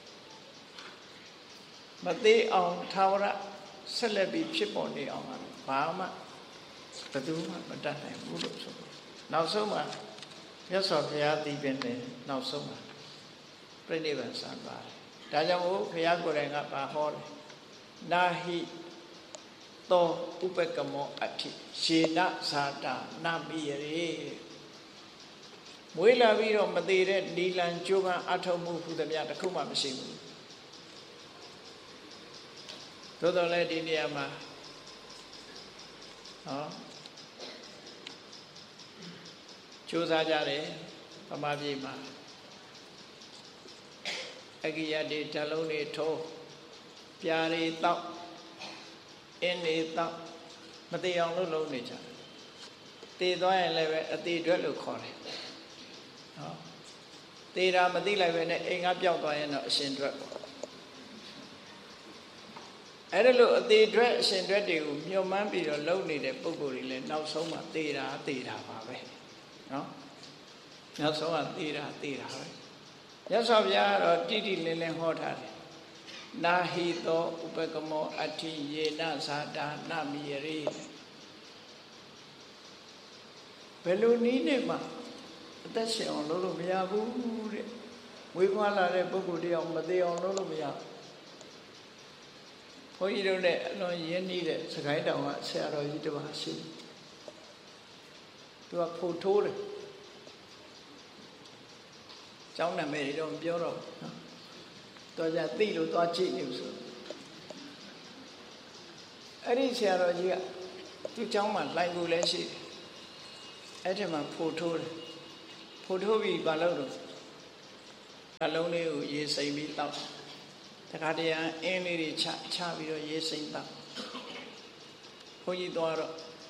[SPEAKER 1] မသေးအောင်သာဝရဆက်လက်ပြီးဖြစ်ပေါ်နေအောင်ဘာမှဘယ်သူမှမတတ်နိုင်ဘူးလို့ဆိုနောက်ဆုံးမှာမြတ်စွာဘုရားတည်ပင်တယ်နောက်ဆုံးမှာပြိဋိဘံစံပါတယ်ဒါကြောင့်မို့ဘုရားကိုယ်တိုင်ကပါဟောတယ်နာဟိသောဥပကမောအဋ္ဌိရှေနဇာတာနမိယရေမွေးလာပြီးတော့မသေးတဲ့နီလန်ကြိုးပမ်းအထောက်မှုဟူသည်များတစ်ခုမှမရှိဘူးသို့တော်လည်းဒီနေရာမှာဟောကြိုးစားကြတယ်ဗမာပြည်မှာအကိယတိဓာလုံးတွေထိုးပြာတွေတောက်အင်းတွေတောက်မသေးအောင်လုပ်လုပ်နေကြတယ်တည်သွားရင်လည်းပဲအသေးအတွက်လို့ခေါ်တယ်ဟောသေတာမသိလိုက်ပဲနဲ့အိမ်ကပျောက်သွားရင်တော့အရှင်အတွက်ပေါ့အဲ့ဒါလို့အသေးအတွက်အရှင်အတွက်တွေကိုညှို့မှန်းပြီးတော့လုပ်နေတဲ့ပုံကိုယ်တွေလည်းနောက်ဆုံးမှသေတာသေတာပါပဲနော်နောက်ဆုံးကသေတာသေတာပဲမြတ်စွာဘုရားကတော့တိတိလင်းလင်းဟောထားတယ်နာဟိသောဥပကမောအဋ္ဌိယေနဇာတာနမိယရေဘယ်လိုနည်းနဲ့မှအသက်ရှင်အောင်လုပ်လို့မရဘူးတဲ့ဝေခွာလာတဲ့ပုဂ္ဂိုလ်တယောက်မသေးအောင်လုပ်လို့မရဘုန်းကြီးတို့နဲ့အလွန်ရင်းနှီးတဲ့စကိုင်းတောင်ကဆရာတော်ကြီးတစ်ပါးရှိသူကဖို့ထိုးတယ်ကျောင်းနာမည်တွေတော့ပြောတော့နော်တော်ကြသိလို့သွားကြည့်နေဆိုအဲ့ဒီဆရာတော်ကြီးကသူ့ကျောင်းမှာလိုင်ကိုလည်းရှိတယ်အဲ့ဒီမှာဖို့ထိုးတယ်ဖို့ထိုးပြီးဘာလုပ်လို့နှလုံးလေးကိုရေစိမ်ပြီးတောက်တခါတည်းအင်းလေးတွေချချပြီးတော့ရေစိမ်တောက်ဘုန်းကြီးသွားတော့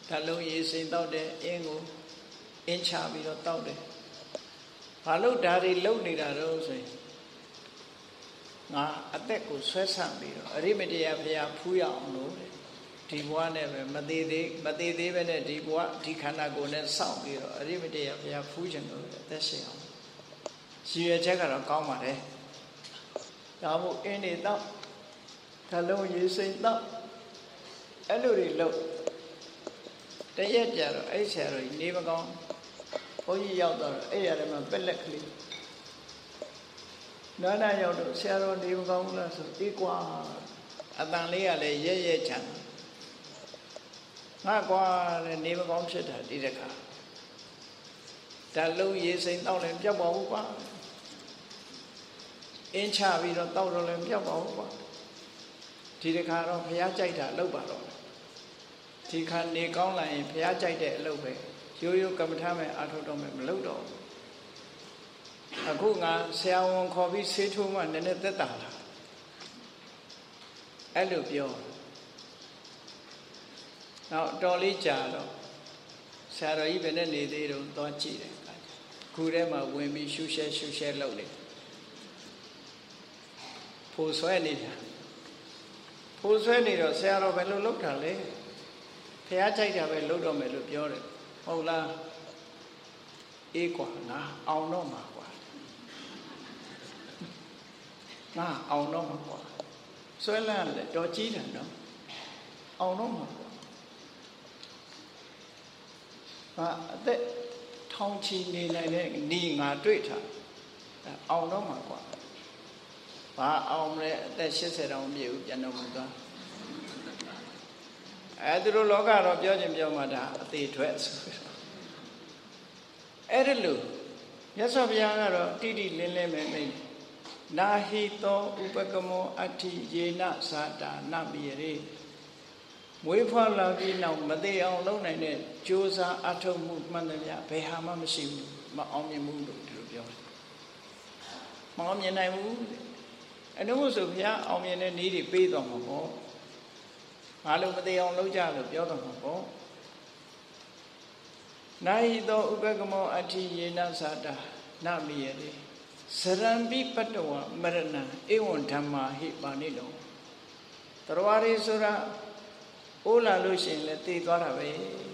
[SPEAKER 1] ဒါလုံးရေစိမ်တောက်တယ်အင်းကိုအင်းချပြီးတော့တောက်တယ်ဘာလို့ဒါတွေလုံနေတာတော့ဆိုရင်ငါအသက်ကိုဆွဲဆန့်ပြီးတော့အရိမတယဘုရားဖူးရအောင်လို့ဒီဘဝနဲ့ပဲမသေးသေးမသေးသေးပဲနဲ့ဒီဘဝဒီခန္ဓာကိုယ်နဲ့စောင့်ပြီးတော့အရိမတယဘုရားဖူးခြင်းလို့အသက်ရှင်အောင်ရည်ရွယ်ချက်ကတော့ကောင်းပါတယ်ဒါမို့အင်းနေတော့ဒါလုံးရေစိမ်တော့အဲ့လိုတွေလို့တရက်ကြတော့အဲ့ဆရာတော်ကြီးနေမကောင်းဘုန်းကြီးရောက်တော့အဲ့ရတယ်မှာပက်လက်ကလေးနာနာရောက်တော့ဆရာတော်နေမကောင်းဘူးလားဆိုအေးကွာအတန်လေးကလည်းရဲရဲချမ်းငါကွာလည်းနေမကောင်းဖြစ်တာဒီတခါဒါလုံးရေစိမ်တောက်လည်းပြောက်ပါဘူးကွာအင်းချပြီးတော့တောက်တော့လည်းပြောက်ပါဘူးကွာဒီတခါတော့ဘုရားကြိုက်တာလုပ်ပါတော့ဒီခါနေကောင်းလာရင်ဘုရားကြိုက်တဲ့အလုပ်ပဲရိုးရိုးကမ္မထာမဲ့အာထုတ်တော့မဲ့မလုပ်တော့ဘူးအခုငါဆရာဝန်ခေါ်ပြီးဆေးထိုးမှနည်းနည်းသက်သာလာအဲ့လိုပြောနောက်တော်လေးကြာတော့ဆရာတော်ကြီးဘယ်နဲ့နေသေးတော့သွားကြည့်တယ်ခုထဲမှာဝင်ပြီးရှူရှဲရှူရှဲလုပ်နေဖိုးဆွဲနေတာဖိုးဆွဲနေတော့ဆရာတော်ဘယ်လိုလုပ်တာလဲဖះကြိုက်တာပဲလုပ်တော့မယ်လို့ပြောတယ်ဟုတ်လားအေးကွာငါအောင်တော့မှာကွာငါအောင်တော့မှာကွာဆွဲလန်းတယ်တော်ကြီးတယ်နော်အောင်တော့မှာကွာငါအသက်ထောင်ချီနေနိုင်တဲ့နီးငါတွေ့ထားအောင်တော့မှာကွာဘာအောင်လဲအသက်၈၀တောင်ပြည့်ဘူးပြန်တော့မှာသွားအဲသူတို့လောကတော့ပြောခြင်းပြောမှဒါအသေးထွက်ဆိုအဲ့ဒါလို့မြတ်စွာဘုရားကတော့တိတိလင်းလင်းပဲမိတ်နာဟိတောဥပကမောအဋ္ဌိယေနသာတာနမိရေမွေးဖွားလာပြီးနောက်မသေးအောင်လုပ်နိုင်တဲ့ကြိုးစားအထောက်မှုမှန်တယ်ဗျဘယ်ဟာမှမရှိဘူးမအောင်မြင်ဘူးလို့သူတို့ပြောတယ်မအောင်မြင်နိုင်ဘူးအဲ့တော့ဆိုဘုရားအောင်မြင်တဲ့နည်းတွေပေးတော်မှာပေါ့ငါလို့မသေးအောင်လုပ်ကြလို့ပြောတော့မှာပေါ့နာဟိတောဥပကမောအဋ္ဌိယေနသာတာနမိယေစရံပိပတ္တဝမရဏံဧဝံဓမ္မာဟိပါဏိလောတရားရီဆိုတာအိုးလာလို့ရှိရင်လည်းသိသွားတာပဲ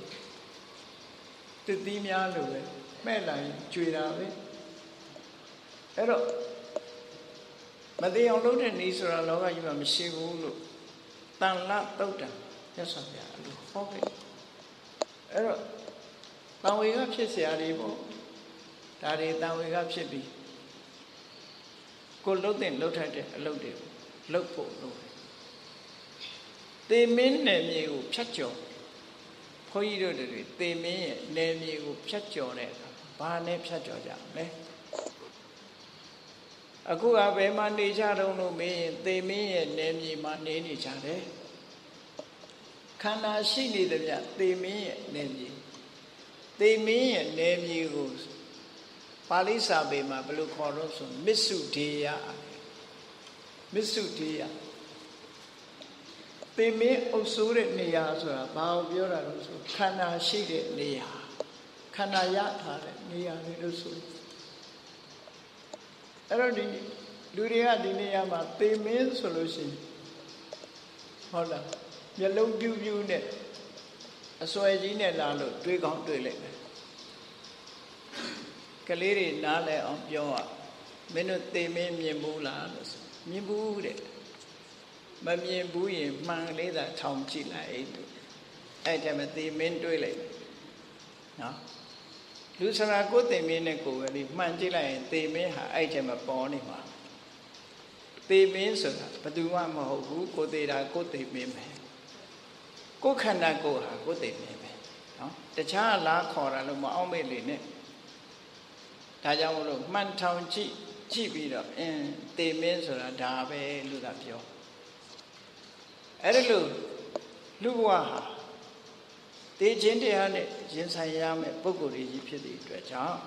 [SPEAKER 1] တတိများလို့ပဲမဲ့လာရင်ကြွေတာပဲအဲ့တော့မသေးအောင်လုပ်တဲ့နည်းဆိုတာလောကကြီးမှာမရှိဘူးလို့တန်လတုတ်တံမြတ်စွာဘုရားအဲ့လိုဟောခဲ့အဲ့တော့တန်ဝေကဖြစ်เสียရည်ပေါ့ဒါတွေတန်ဝေကဖြစ်ပြီးကိုလှုပ်တဲ့လှုပ်ထိုက်တဲ့အလုပ်တွေလှုပ်ဖို့လုပ်တယ်သေမင်းနယ်မြေကိုဖြတ်ကျော်ခွန်ကြီးတို့တွေသေမင်းရဲ့နယ်မြေကိုဖြတ်ကျော်တဲ့အခါဘာနဲ့ဖြတ်ကျော်ကြမလဲအခုကဘယ်မှာနေကြတော့လို့မေးရင်သေမင်းရဲ့နယ်မြေမှာနေနေကြတယ်ခန္ဓာရှိနေသမျှသေမင်းရဲ့နယ်မြေသေမင်းရဲ့နယ်မြေကိုပါဠိစာပေမှာဘယ်လိုခေါ်တော့ဆိုမစ္စုဒေယမစ္စုဒေယသေမင်းအုပ်စိုးတဲ့နေရာဆိုတာဘာကိုပြောတာလို့ဆိုခန္ဓာရှိတဲ့နေရာခန္ဓာရထားတဲ့နေရာလေးလို့ဆိုအဲ့တော့ဒီလူတွေကဒီနေရာမှာသေမင်းဆိုလို့ရှိရင်ဟုတ်လားမျက်လုံးပြူးပြူးနဲ့အစွဲကြီးနဲ့လာလို့တွေးကောင်းတွေးလိုက်မယ်ကလေးတွေနားလဲအောင်ပြောอ่ะမင်းတို့သေမင်းမြင်ဘူးလားလို့ဆိုမြင်ဘူးတဲ့မမြင်ဘူးရင်မှန်လေးသာထောင်ကြည့်လိုက်အဲ့အဲ့ဒါမှသေမင်းတွေးလိုက်နော်လူစရာကိုသေမင်းနဲ့ကိုယ်ပဲလေမှန်ကြည့်လိုက်ရင်သေမင်းဟာအဲ့ဒါမှပေါ်နေမှာသေမင်းဆိုတာဘယ်သူမှမဟုတ်ဘူးကိုသေတာကိုသေမင်းပဲကိုခန္ဓာကိုယ်ဟာကိုသေမင်းပဲနော်တခြားလားခေါ်တာလို့မအောင်မေ့လေနဲ့ဒါကြောင့်မလို့မှန်ထောင်ကြည့်ကြည့်ပြီးတော့အင်းသေမင်းဆိုတာဒါပဲလို့သာပြောအဲ့ဒါလို့လူဘဝဟာတေခြင်းတရားနဲ့ရင်ဆိုင်ရမယ်ပုဂ္ဂိုလ်ကြီးဖြစ်တဲ့အတွက်ကြောင့်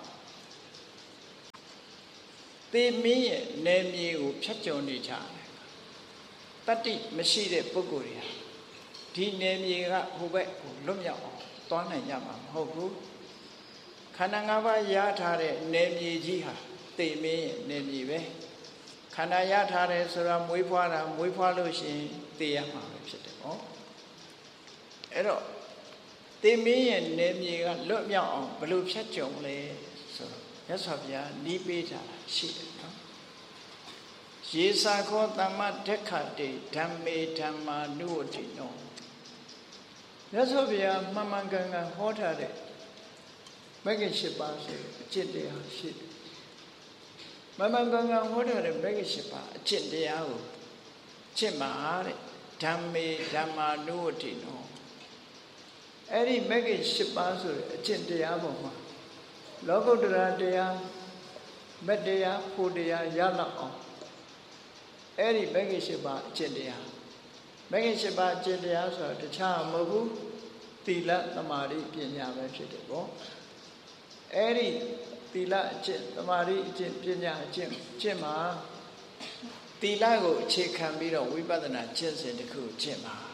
[SPEAKER 1] သေမင်းရဲ့နယ်မြေကိုဖြတ်ကျော်နေကြတယ်တတ္တိမရှိတဲ့ပုဂ္ဂိုလ်တွေဟာဒီနေမြေကဟိုဘက်ကိုလွတ်မြောက်အောင်သွားနိုင်ကြမှာမဟုတ်ဘူးခန္ဓာ၅ပါးရထားတဲ့နေမြေကြီးဟာသိမင်းရဲ့နေမြေပဲခန္ဓာရထားတယ်ဆိုတာမွေးဖွားတာမွေးဖွားလို့ရှိရင်သိရမှာပဲဖြစ်တယ်ဟောအဲ့တော့သိမင်းရဲ့နေမြေကလွတ်မြောက်အောင်ဘယ်လိုဖြတ်ကျော်လဲဆိုတော့မြတ်စွာဘုရားနီးပေးတာရှိတယ်နော်ယေစာခောသမ္မဒက္ခတေဓမ္မေဓမ္မာနုဝတိနောမြတ်စွာဘုရားမှန်မှန်ကန်ကန်ဟောထားတဲ့မဂ္ဂင်၈ပါးဆိုအကျင့်တရားရှိတယ်မှန်မှန်ကန်ကန်ဟောထားတဲ့မဂ္ဂင်၈ပါးအကျင့်တရားကိုကျင့်ပါတဲ့ဓမ္မေဓမ္မာနုဝတိနောအဲ့ဒီမဂ္ဂင်၈ပါးဆိုတဲ့အကျင့်တရားပေါ်မှာလောကုတ္တရာတရားမတ္တရားဖို့တရားရလောက်အောင်အဲ့ဒီမဂ္ဂင်၈ပါးအကျင့်တရားမဂ္ဂင်၈ပါးအကျင့်တရားဆိုတာတခြားမဟုတ်ဘူးသီလသမာဓိပညာပဲဖြစ်တယ်ပေါ့အဲ့ဒီသီလအကျင့်သမာဓိအကျင့်ပညာအကျင့်ကျင့်မှာသီလကိုအခြေခံပြီးတော့ဝိပဿနာကျင့်စဉ်တစ်ခုကျင့်ပါ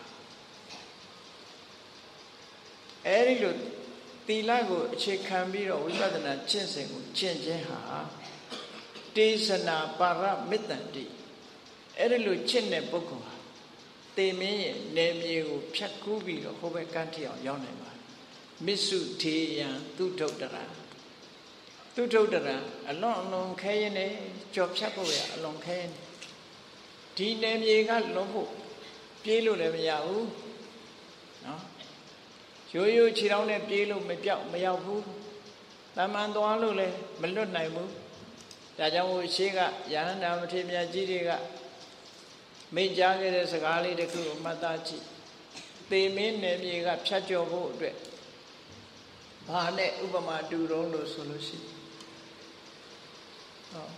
[SPEAKER 1] အဲ့ဒီလိုသီလကိုအခြေခံပြီးတော့ဝိပဿနာကျင့်စဉ်ကိုကျင့်ခြင်းဟာတေသနာပါရမေတ္တန္တိအဲ့ဒီလိုကျင့်တဲ့ပုဂ္ဂိုလ်ဟာတေမင်းရဲ့နေမြေကိုဖြတ်ကူးပြီးတော့ဟိုဘက်ကန်းထီအောင်ရောက်နိုင်ပါတယ်မစ္စုထေယံသူထုတ္တရသူထုတ္တရအလွန်အလွန်ခဲရင်နဲ့ကြော်ဖြတ်ဖို့ရအလွန်ခဲရင်ဒီနေမြေကလွန်ဖို့ပြေးလို့လည်းမရဘူးနော်ရိုးရိုးခြေထောက်နဲ့ပြေးလို့မပြောက်မရောက်ဘူးတမန်သွားလို့လည်းမလွတ်နိုင်ဘူးဒါကြောင့်မို့ရှေးကယဟန္တာမထေရမြတ်ကြီးတွေကမိန့်ကြားခဲ့တဲ့စကားလေးတစ်ခုကိုမှတ်သားကြည့်သေမင်းနယ်မြေကဖြတ်ကျော်ဖို့အတွက်ဘာနဲ့ဥပမာတူတုံးလို့ဆိုလို့ရှိရင်ဟော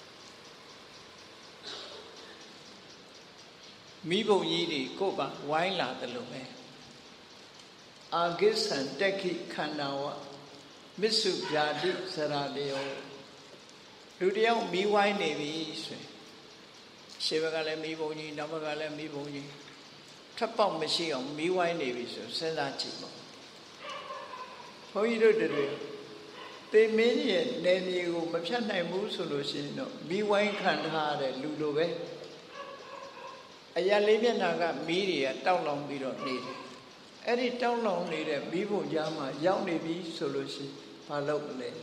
[SPEAKER 1] မိဘုံကြီးတွေကိုပါဝိုင်းလာတယ်လို့ပဲအာဂိသံတက်ခိခန္ဓာဝမစ္စုဗျာတိစရာတေယောလူတယောက်မိဝိုင်းနေပြီဆိုရင်ရှေ့ဘက်ကလည်းမိဘုံကြီးနောက်ဘက်ကလည်းမိဘုံကြီးထပ်ပေါက်မရှိအောင်မိဝိုင်းနေပြီဆိုစဉ်းစားကြည့်ပေါ့ဘုန်းကြီးတို့တွေသေမင်းရဲ့နေမြေကိုမဖြတ်နိုင်ဘူးဆိုလို့ရှိရင်တော့မိဝိုင်းခံထားတဲ့လူလိုပဲအရာလေးမျက်နှာကမီးတွေကတောက်လောင်ပြီးတော့နေတယ်အဲ့ဒီတောက်လောင်နေတဲ့မီးပုံကြားမှာရောက်နေပြီဆိုလို့ရှိရင်ဘာလုပ်မလဲ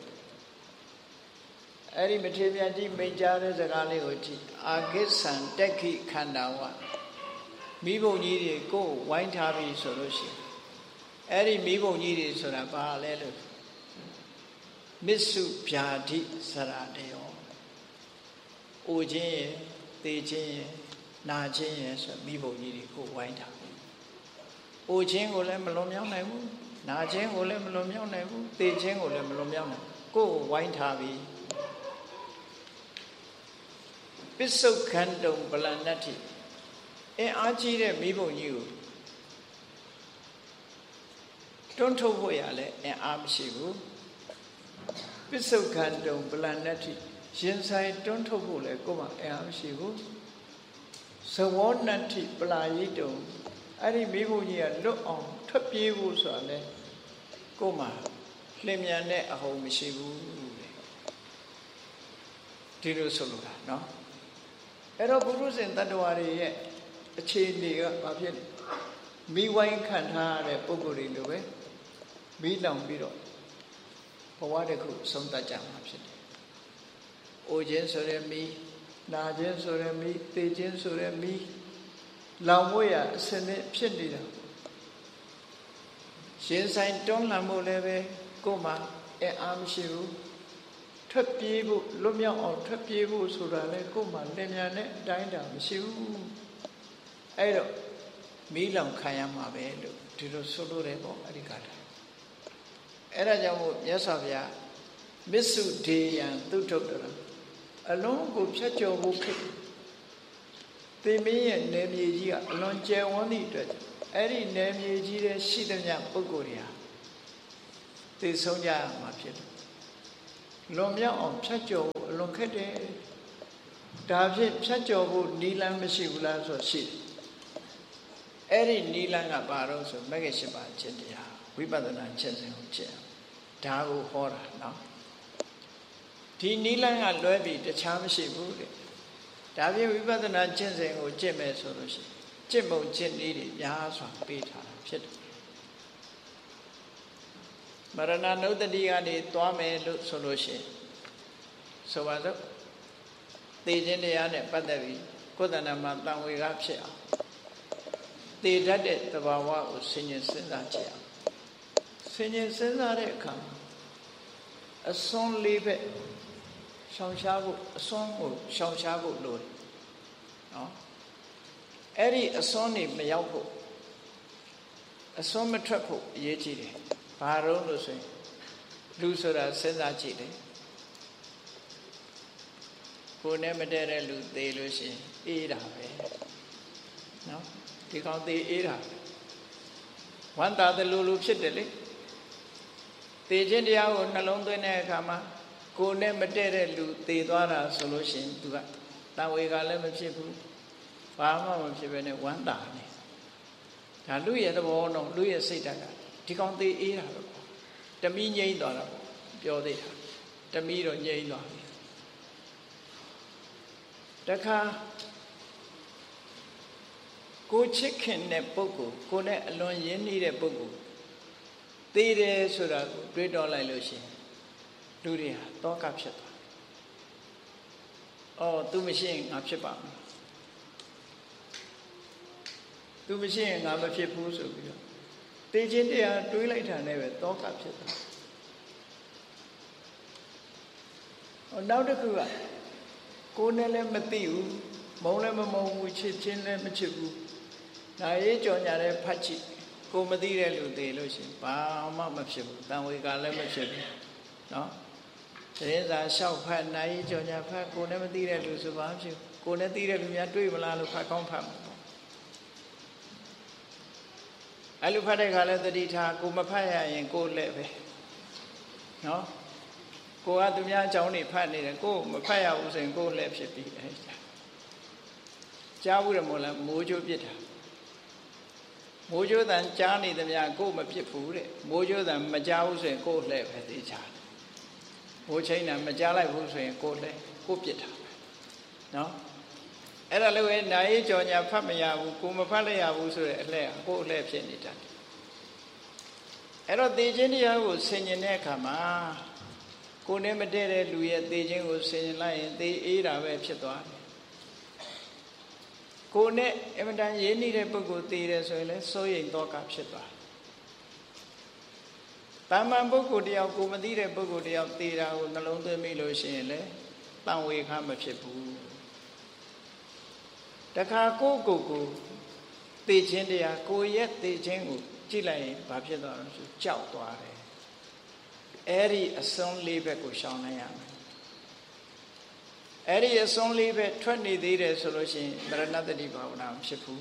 [SPEAKER 1] အဲ့ဒီမထေရမြတ်ကြီးမိန့်ကြားတဲ့စကားလေးကိုကြည့်အာဂိသံတက်ခိခန္ဓာဝမိဘုံကြီးတွေကိုဝိုင်းထားပြီဆိုလို့ရှိရင်အဲ့ဒီမိဘုံကြီးတွေဆိုတာဘာလဲလို့မစ္စုဗျာတိစရာတေယောအိုခြင်းရယ်သေခြင်းရယ်နာခြင်းရယ်ဆိုမိဘုံကြီးတွေကိုဝိုင်းထားအိုခြင်းကိုလည်းမလွန်မြောက်နိုင်ဘူးနာခြင်းကိုလည်းမလွန်မြောက်နိုင်ဘူးသေခြင်းကိုလည်းမလွန်မြောက်နိုင်ကိုယ်ဝိုင်းထားပြီပစ္စုခန္တုံပလဏတ္ထိအင်းအားကြီးတဲ့မိဘုံကြီးကိုတွန်းထုတ်ဖို့ရလဲအင်းအားမရှိဘူးပစ္စုခန္တုံပလဏတ္ထိရင်ဆိုင်တွန်းထုတ်ဖို့လဲကိုယ်မှအင်းအားမရှိဘူးသဝောနတ္ထိပလာယိတုံအဲ့ဒီမိဘုံကြီးကလွတ်အောင်ထွက်ပြေးဖို့ဆိုတာလဲကိုယ်မှလျင်မြန်တဲ့အဟုန်မရှိဘူးဒီလိုဆိုလိုတာနော်အဲ့တော့ပုရုဇဉ်တ attva တွေရဲ့အခြေအနေကဘာဖြစ်လဲမိဝိုင်းခံထားရတဲ့ပုဂ္ဂိုလ်တွေလိုပဲမိလောင်ပြီးတော့ဘဝတစ်ခုဆုံးတတ်ကြမှာဖြစ်တယ်။အိုခြင်းဆိုတဲ့မိနာခြင်းဆိုတဲ့မိသေခြင်းဆိုတဲ့မိလောင်ဖို့ရအစနစ်ဖြစ်နေတာရှင်ဆိုင်တွန်းလှန်ဖို့လည်းပဲကိုယ်မှာအအားမရှိဘူးထွက်ပြေးဖို့လွတ်မြောက်အောင်ထွက်ပြေးဖို့ဆိုတာလေကိုယ်မှာလင်မြန်တဲ့အတိုင်းတာမရှိဘူးအဲ့တော့မီးလောင်ခံရမှာပဲလို့ဒီလိုဆိုလို့တယ်ပေါ့အဲ့ဒီကတည်းကအဲ့ဒါကြောင့်မို့မြတ်စွာဘုရားမစ္စုဒေယံသူထုတ္တရအလုံးကိုဖြတ်ကျော်ဖို့ခေသေမင်းရဲ့နေမြေကြီးကအလွန်ကျယ်ဝန်းသည့်အတွက်အဲ့ဒီနေမြေကြီးတဲ့ရှိသမျှပုဂ္ဂိုလ်တွေဟာသိဆုံးကြမှာဖြစ်တယ်လွန်မြောက်အောင်ဖြတ်ကျော်ဖို့အလွန်ခက်တယ်ဒါဖြင့်ဖြတ်ကျော်ဖို့နီလန်းမရှိဘူးလားဆိုရှိတယ်အဲ့ဒီနိလန်းကဘာလို့ဆိုမဂ္ဂင်၈ပါးအကျင့်တရားဝိပဿနာကျင့်စဉ်ကိုကျင့်ဒါကိုဟောတာနော်ဒီနိလန်းကလွဲပြီးတခြားမရှိဘူးတဲ့ဒါပြင်ဝိပဿနာကျင့်စဉ်ကိုကျင့်မယ်ဆိုလို့ရှိရင်ကျင့်ပုံကျင့်နည်းတွေများစွာပေးထားတာဖြစ်တယ်မရဏနုတ္တိကနေသွားမယ်လို့ဆိုလို့ရှိရင်ဆိုပါစို့သေခြင်းတရားနဲ့ပတ်သက်ပြီးကိုယ်တဏ္ဍာမှာတန်ဝေကဖြစ်အောင်သေတတ်တဲ့သဘာဝကိုဆင်ញင်စဉ်းစားကြည့်အောင်ဆင်ញင်စဉ်းစားတဲ့အခါအစွန်းလေးပဲရှောင်ရှားဖို့အစွန်းကိုရှောင်ရှားဖို့လိုတယ်နော်အဲ့ဒီအစွန်းနေမရောက်ဖို့အစွန်းမထွက်ဖို့အရေးကြီးတယ်ဘာလို့လို့ဆိုရင်လူဆိုတာစဉ်းစားကြည့်တယ်ကိုယ်နဲ့မတည့်တဲ့လူသေလို့ရှိရင်အေးတာပဲနော်ဒီကောင်သေအေးတာဝမ်းသာတယ်လို့လို့ဖြစ်တယ်လေသေခြင်းတရားကိုနှလုံးသွင်းတဲ့အခါမှာကိုယ်နဲ့မတည့်တဲ့လူသေသွားတာဆိုလို့ရှိရင်သူကတဝေကလည်းမဖြစ်ဘူးဘာမှမဖြစ်ဘဲနဲ့ဝမ်းသာနေဒါလူရဲ့သဘောတော့လူရဲ့စိတ်ဓာတ်ကဒီကောင်သေအေးတာပဲတမီးငြိမ့်သွားတာပေါ့ပြောသေးတာတမီးတော့ငြိမ့်သွားပြီတခါကိုချစ်ခင်တဲ့ပုဂ္ဂိုလ်ကိုနဲ့အလွန်ရင်းနှီးတဲ့ပုဂ္ဂိုလ်သေတယ်ဆိုတာကိုတွေးတောလိုက်လို့ရှိရင်လူတွေဟာတောကဖြစ်သွားအော်သူမရှိရင်ငါဖြစ်ပါမယ်သူမရှိရင်ငါမဖြစ်ဘူးဆိုပြီးတော့သေခြင်းတရားတွေးလိုက်တာနဲ့ပဲတောကဖြစ်သွားဟောနောက်တစ်ခုကကိုယ်နဲ့လည်းမသိဘူးမုံလည်းမမုံဘူးချစ်ချင်းလည်းမချစ်ဘူးဒါရေးကြော်ညာတဲ့ဖတ်ကြည့်ကိုမသိတဲ့လူသေးလို့ရှိရင်ဘာမှမဖြစ်ဘူးတန်ဝေကလည်းမဖြစ်ဘူးနော်သတင်းစာလျှောက်ဖတ်နိုင်ကြော်ညာဖတ်ကိုနဲ့မသိတဲ့လူဆိုဘာဖြစ်ကိုနဲ့သိတဲ့လူများတွေ့မလားလို့ဖတ်ကောင်းဖတ်မှာပေါ့အဲ့လိုဖတ်တဲ့ခါလဲတတိထားကိုမဖတ်ရရင်ကိုလက်ပဲနော်ကိုကသူများအကြောင်းတွေဖတ်နေတယ်ကိုမဖတ်ရဘူးဆိုရင်ကိုလက်ဖြစ်ပြီးတယ်ကြားဘူးတယ်မို့လားမိုးကြိုးပြစ်တာမိုးကြိုးတန်ကြားနေသမျှကိုမဖြစ်ဘူးတဲ့မိုးကြိုးတန်မကြားဘူးဆိုရင်ကိုလက်ပဲသိချာမိုးချိန်တာမကြားလိုက်ဘူးဆိုရင်ကိုလက်ကိုပြစ်တာနော်အဲ့ဒါလည်းပဲနိုင်ကြော်ညာဖတ်မရဘူးကိုမဖတ်လိုက်ရဘူးဆိုတဲ့အလှည့်ကိုအလှည့်ဖြစ်နေတာအဲ့တော့သေခြင်းတရားကိုဆင်ញင်တဲ့အခါမှာကိုနဲ့မတည့်တဲ့လူရဲ့သေခြင်းကိုဆင်ញင်လိုက်ရင်သေအေးတာပဲဖြစ်သွားတယ်ကိုနဲ့အမှန်တန်ရင်းနှီးတဲ့ပုဂ္ဂိုလ်သေတယ်ဆိုရင်လည်းစိုးရိမ်တော့ကဖြစ်သွားတာမန်ပုဂ္ဂိုလ်တယောက်ကိုမသိတဲ့ပုဂ္ဂိုလ်တယောက်သေတာကိုနှလုံးသွင်းမိလို့ရှိရင်လည်းတန်ဝေခမဖြစ်ဘူးတခါကိုကိုကိုသေခြင်းတရားကိုရဲ့သေခြင်းကိုကြည့်လိုက်ရင်ဘာဖြစ်သွားလဲဆိုကြောက်သွားတယ်အဲ့ဒီအစွန်းလေးဘက်ကိုရှောင်နိုင်ရမယ်အဲ့ဒီအစွန်းလေးဘက်ထွက်နေသေးတယ်ဆိုလို့ရှိရင်မရဏတတိဘာဝနာမဖြစ်ဘူး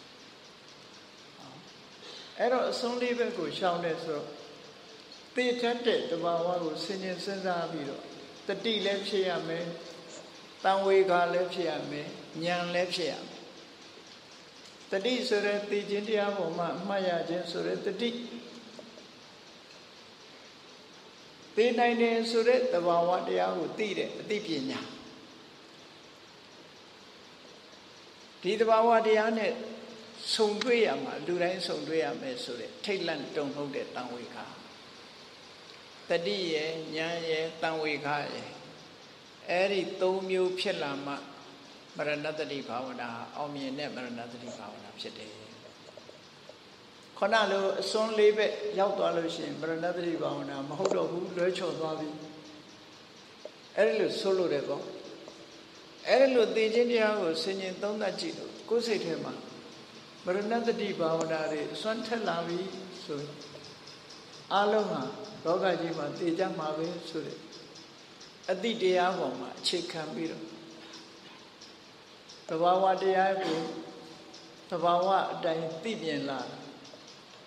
[SPEAKER 1] အဲ့တော့အစွန်းလေးဘက်ကိုရှောင်တယ်ဆိုတော့သေတတ်တဲ့တဘာဝကိုဆင်ញင်စဉ်းစားပြီးတော့တတိလည်းဖြစ်ရမယ်တန်ဝေကလည်းဖြစ်ရမယ်ဉာဏ်လည်းဖြစ်ရမယ်တတိဆိုတဲ့သိခြင်းတရားပေါ်မှာအမှတ်ရခြင်းဆိုတဲ့တတိသိနိုင်တယ်ဆိုတဲ့သဘာဝတရားကိုသိတဲ့အသိပညာဒီသဘာဝတရားနဲ့ဆုံတွေ့ရမှာလူတိုင်းဆုံတွေ့ရမယ်ဆိုတဲ့ထိတ်လန့်တုန်လှုပ်တဲ့တန်ဝေကတတိရဲ့ဉာဏ်ရဲ့တန်ဝေကရဲ့အဲ့ဒီသုံးမျိုးဖြစ်လာမှမရဏတတိဘာဝနာအောင်မြင်တဲ့မရဏတတိဘာဝနာဖြစ်တယ်ခုနလိုအစွန်းလေးပဲရောက်သွားလို့ရှိရင်မရဏတတိဘာဝနာမဟုတ်တော့ဘူးလွဲချော်သွားပြီအဲ့ဒီလိုဆိုလို့တယ်ပေါ့အဲ့ဒီလိုသိခြင်းတရားကိုဆင်ញင်သုံးသပ်ကြည့်လို့ကိုယ်စိတ်ထဲမှာမရဏတတိဘာဝနာတွေအစွမ်းထက်လာပြီဆိုအလုံးဟာလောကကြီးမှာသိကြမှာပဲဆိုတဲ့အတိတရားပေါ်မှာအခြေခံပြီးတော့သဘာဝတရားကိုသဘာဝအတိုင်းသိမြင်လာ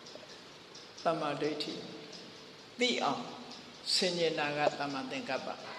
[SPEAKER 1] သမ္မာဒိဋ္ဌိသိအောင်ဆင်ញင်တာကသမ္မာသင်္ကပ္ပ